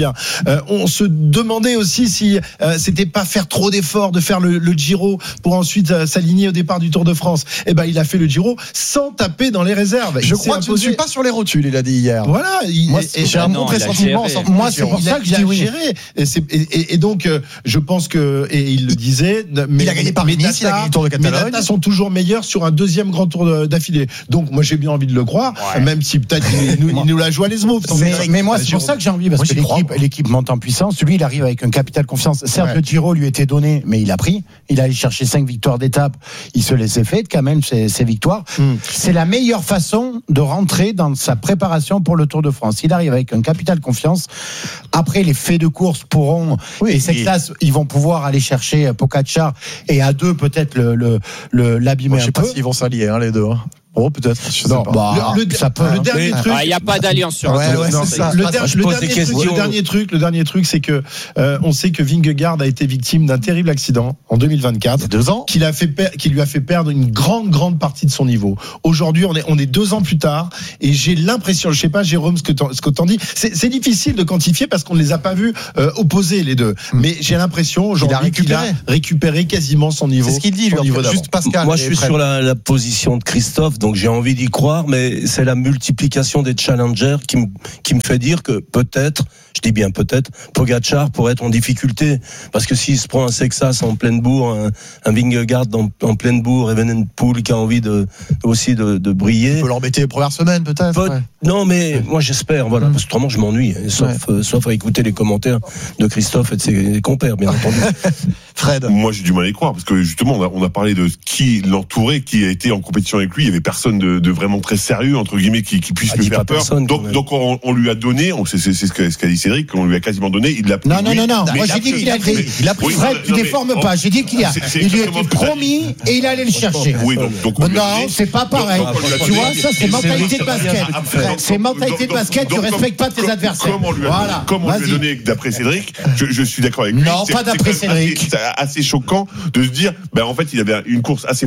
Euh, on se demandait aussi si euh, c'était pas faire trop d'efforts de faire le, le Giro pour ensuite euh, s'aligner au départ du Tour de France. Eh ben, il a fait le Giro sans taper dans les réserves. Je il crois que je ne suis pas sur les rotules, il a dit hier. Voilà. Il, moi, et, et j'ai un bon pressentiment. Moi, c'est pour ça que je dis oui. Et, et, et donc, euh, je pense que, et il le disait, mais, il a gagné par Nice, il a gagné le Tour de Catalogne. Mes datas sont toujours meilleurs sur un deuxième grand tour d'affilée. Donc, moi, j'ai bien envie de le croire, ouais. même si peut-être il, il, il nous la joue à l'Esmo. Mais, mais moi, c'est pour ça que j'ai envie, parce moi, que l'équipe, l'équipe monte en puissance. Lui, il arrive avec un capital confiance. Certes, ouais. le Giro lui était donné, mais il a pris. Il a allé chercher cinq victoires d'étape. Il se laissait faire quand même ses, ses victoires. Mm. C'est la meilleure façon de rentrer dans sa préparation pour le Tour de France. Il arrive avec un capital confiance. Après, les faits de course pourront, oui, et cette et... classe, ils vont pouvoir aller chercher Pogačar et à deux, peut-être le, le, le, l'abîmer bon, un peu. Je sais pas s'ils vont s'allier, hein, les deux. Hein. Oh, peut-être. Je non, sais pas. Bah, le, le, ça peut, le dernier hein. truc. Il n'y a pas d'alliance sur ouais, un ouais, non, c'est ça. Le, der- le, dernier truc, le dernier truc, le dernier truc, c'est que euh, on sait que Vingegaard a été victime d'un terrible accident en deux mille vingt-quatre. Il y a deux ans. Qui, a fait per- qui lui a fait perdre une grande, grande partie de son niveau. Aujourd'hui, on est, on est deux ans plus tard, et j'ai l'impression, je sais pas, Jérôme, ce que t'en, ce que t'en dis, c'est, c'est difficile de quantifier parce qu'on ne les a pas vus euh, opposés les deux. Mm. Mais j'ai l'impression aujourd'hui il a qu'il a récupéré quasiment son niveau. C'est ce qu'il dit, lui, niveau juste Pascal. Moi, je suis sur la, la position de Christophe, donc j'ai envie d'y croire, mais c'est la multiplication des challengers qui me, qui me fait dire que peut-être, je dis bien peut-être, Pogačar pourrait être en difficulté. Parce que s'il se prend un Sexas en pleine bourre, un, un Vingegaard en, en pleine bourre, Evenepoel qui a envie de, aussi de, de briller. Il peut l'embêter les premières semaines, peut-être. Peut, ouais. Non, mais moi j'espère, voilà, mmh. parce que autrement je m'ennuie, sauf, ouais. euh, sauf à écouter les commentaires de Christophe et de ses compères, bien entendu. Fred. Moi j'ai du mal à y croire, parce que justement, on a, on a parlé de qui l'entourait, qui a été en compétition avec lui, il y avait personne de, de vraiment très sérieux, entre guillemets, qui, qui puisse ah, lui faire peur. Personne, donc, donc on, on lui a donné, on, c'est, c'est, c'est ce qu'a, ce qu'a dit Cédric, on lui a quasiment donné, il l'a pris. Non, non, oui, non, non, moi j'ai dit qu'il a pris. Il a pris. Fred, tu déformes pas, j'ai dit qu'il a. Il lui a été promis et il allait le chercher. Oui, donc, donc non, c'est pas pareil. Tu vois, ça c'est mentalité de basket. C'est mentalité de basket, tu respectes pas tes adversaires. Voilà. Comme on lui a donné d'après Cédric, je suis d'accord avec lui. Non, pas d'après Cédric. C'est assez choquant de se dire, ben en fait, il avait une course assez,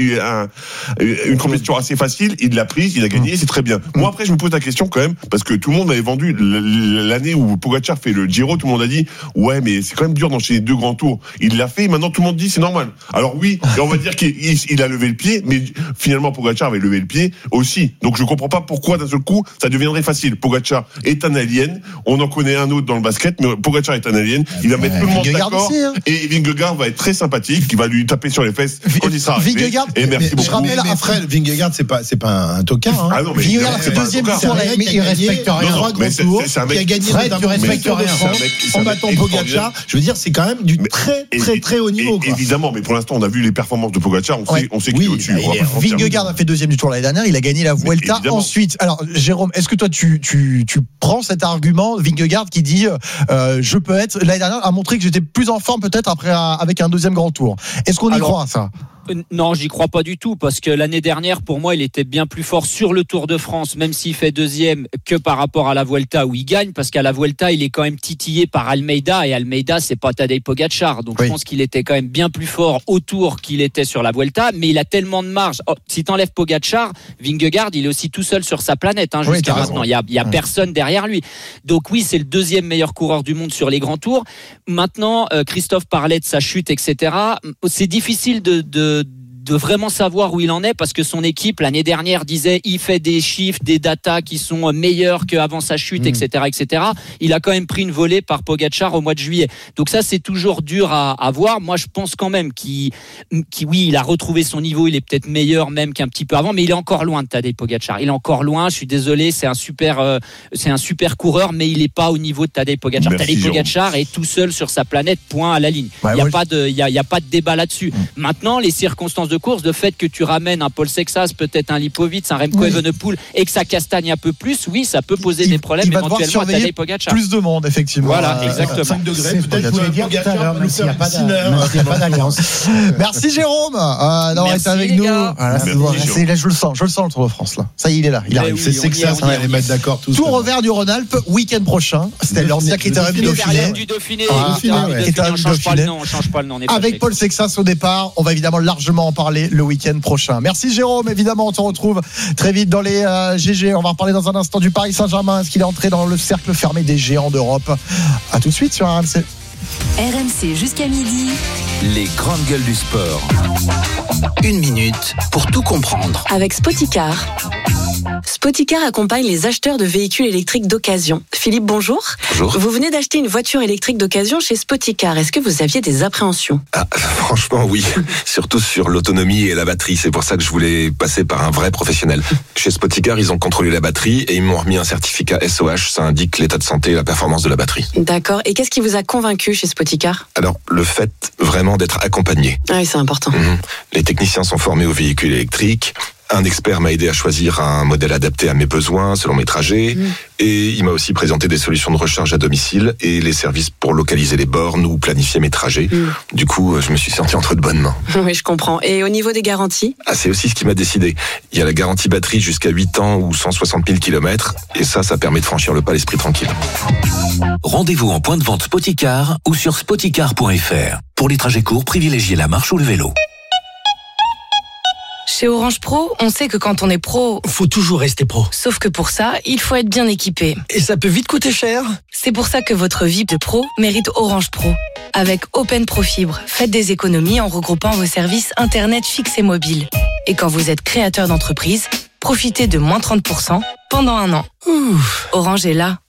une compétition assez facile, il l'a prise, il a gagné, c'est très bien. Moi après, je me pose la question quand même, parce que tout le monde m'avait vendu l'année où Pogačar fait le Giro, tout le monde a dit, ouais, mais c'est quand même dur d'enchaîner deux grands tours. Il l'a fait, maintenant tout le monde dit c'est normal. Alors oui, on va dire qu'il il a levé le pied, mais finalement Pogačar avait levé le pied aussi. Donc je comprends pas pourquoi d'un seul coup ça deviendrait facile. Pogačar est un alien, on en connaît un autre dans le basket, mais Pogačar est un alien, il va mettre ouais, tout le monde d'accord, aussi, hein. Et Vingegaard va être très sympathique, il va lui taper sur les fesses quand il sera arrivé. Vingegaard, et merci mais, beaucoup. Je rappelle, mais Fred, Vingegaard c'est pas c'est pas un tocard. Hein. Ah non, mais Vingegaard c'est deuxième tour, mais il respecte rien. Trois grands tours, qui a gagné Fred, tu respectes rien. En battant Pogačar, je veux dire c'est quand même du très très très haut niveau. Évidemment, mais pour l'instant on a vu les performances de Pogačar, on sait on sait qu'il est au-dessus. Vingegaard a fait deuxième du tour l'année dernière, il a gagné la Vuelta ensuite. Alors Jérôme, est-ce que toi tu tu tu prends cet argument Vingegaard qui dit euh, je peux être l'année dernière a montré que j'étais plus en forme peut-être après avec un deuxième grand tour. Est-ce qu'on y Alors, croit à ça? Non, j'y crois pas du tout, parce que l'année dernière, pour moi, il était bien plus fort sur le Tour de France, même s'il fait deuxième, que par rapport à la Vuelta où il gagne, parce qu'à la Vuelta, il est quand même titillé par Almeida, et Almeida, c'est pas Tadej Pogačar. Donc oui. Je pense qu'il était quand même bien plus fort au Tour qu'il était sur la Vuelta, mais il a tellement de marge. Oh, si t'enlèves Pogačar, Vingegaard, il est aussi tout seul sur sa planète, hein, jusqu'à oui, maintenant. Il y a, il y a ouais. personne derrière lui. Donc oui, c'est le deuxième meilleur coureur du monde sur les grands tours. Maintenant, euh, Christophe parlait de sa chute, et cetera. C'est difficile de, de de vraiment savoir où il en est, parce que son équipe l'année dernière disait il fait des chiffres, des datas qui sont meilleurs qu'avant sa chute, mmh. et cetera, et cetera. Il a quand même pris une volée par Pogačar au mois de juillet. Donc ça, c'est toujours dur à, à voir. Moi, je pense quand même qu'il, qu'il, oui, il a retrouvé son niveau. Il est peut-être meilleur même qu'un petit peu avant, mais il est encore loin de Tadej Pogačar. Il est encore loin. Je suis désolé, c'est un super, euh, c'est un super coureur, mais il est pas au niveau de Tadej Pogačar. Merci, Tadej Pogačar est tout seul sur sa planète, point à la ligne. Il ouais, y a ouais, pas de, il y a, il y a pas de débat là-dessus. Mmh. Maintenant, les circonstances de course, de fait que tu ramènes un Paul Sexas, peut-être un Lipovic, un Remco oui. Evenepoel, et que ça castagne un peu plus, oui, ça peut poser il, des problèmes il va éventuellement à Tadej Pogačar. Plus de monde, effectivement. Voilà, exactement. cinq degrés, peut-être vous dire tout à l'heure, mais s'il n'y a pas d'alliance. Merci Jérôme euh, d'avoir été avec nous. Voilà, c'est, là, je le sens, je le sens le Tour de France là. Ça y est, il est là, il arrive. C'est Sexas qui va les mettre d'accord tous. Tour au vert du Rhône-Alpes, week-end prochain. C'était l'ancien critérium du Dauphiné. Du Dauphiné, on change pas le nom, on change pas le nom. on n'est pas avec Paul Sexas au départ, on va évidemment largement en parler. reparler le week-end prochain. Merci Jérôme, évidemment on se retrouve très vite dans les euh, G G. On va reparler dans un instant du Paris Saint-Germain. Est-ce qu'il est entré dans le cercle fermé des géants d'Europe? À tout de suite sur R M C. R M C jusqu'à midi. Les grandes gueules du sport. Une minute pour tout comprendre. Avec Spoticar. Spoticar accompagne les acheteurs de véhicules électriques d'occasion. Philippe, bonjour. Bonjour. Vous venez d'acheter une voiture électrique d'occasion chez Spoticar. Est-ce que vous aviez des appréhensions? Ah, franchement, oui. Surtout sur l'autonomie et la batterie. C'est pour ça que je voulais passer par un vrai professionnel. Chez Spoticar, ils ont contrôlé la batterie et ils m'ont remis un certificat S O H. Ça indique l'état de santé et la performance de la batterie. D'accord. Et qu'est-ce qui vous a convaincu chez Spoticar? Alors, le fait vraiment d'être accompagné. Ah oui, c'est important. Mmh. Les techniciens sont formés aux véhicules électriques. Un expert m'a aidé à choisir un modèle adapté à mes besoins, selon mes trajets. Mmh. Et il m'a aussi présenté des solutions de recharge à domicile et les services pour localiser les bornes ou planifier mes trajets. Mmh. Du coup, je me suis senti entre de bonnes mains. Oui, je comprends. Et au niveau des garanties? Ah, c'est aussi ce qui m'a décidé. Il y a la garantie batterie jusqu'à huit ans ou cent soixante mille kilomètres. Et ça, ça permet de franchir le pas l'esprit tranquille. Rendez-vous en point de vente Spoticar ou sur spoticar point f r. Pour les trajets courts, privilégiez la marche ou le vélo. Chez Orange Pro, on sait que quand on est pro, faut toujours rester pro. Sauf que pour ça, il faut être bien équipé. Et ça peut vite coûter cher. C'est pour ça que votre V I P de pro mérite Orange Pro. Avec Open Pro Fibre, faites des économies en regroupant vos services Internet fixe et mobile. Et quand vous êtes créateur d'entreprise, profitez de moins trente pour cent pendant un an. Ouf. Orange est là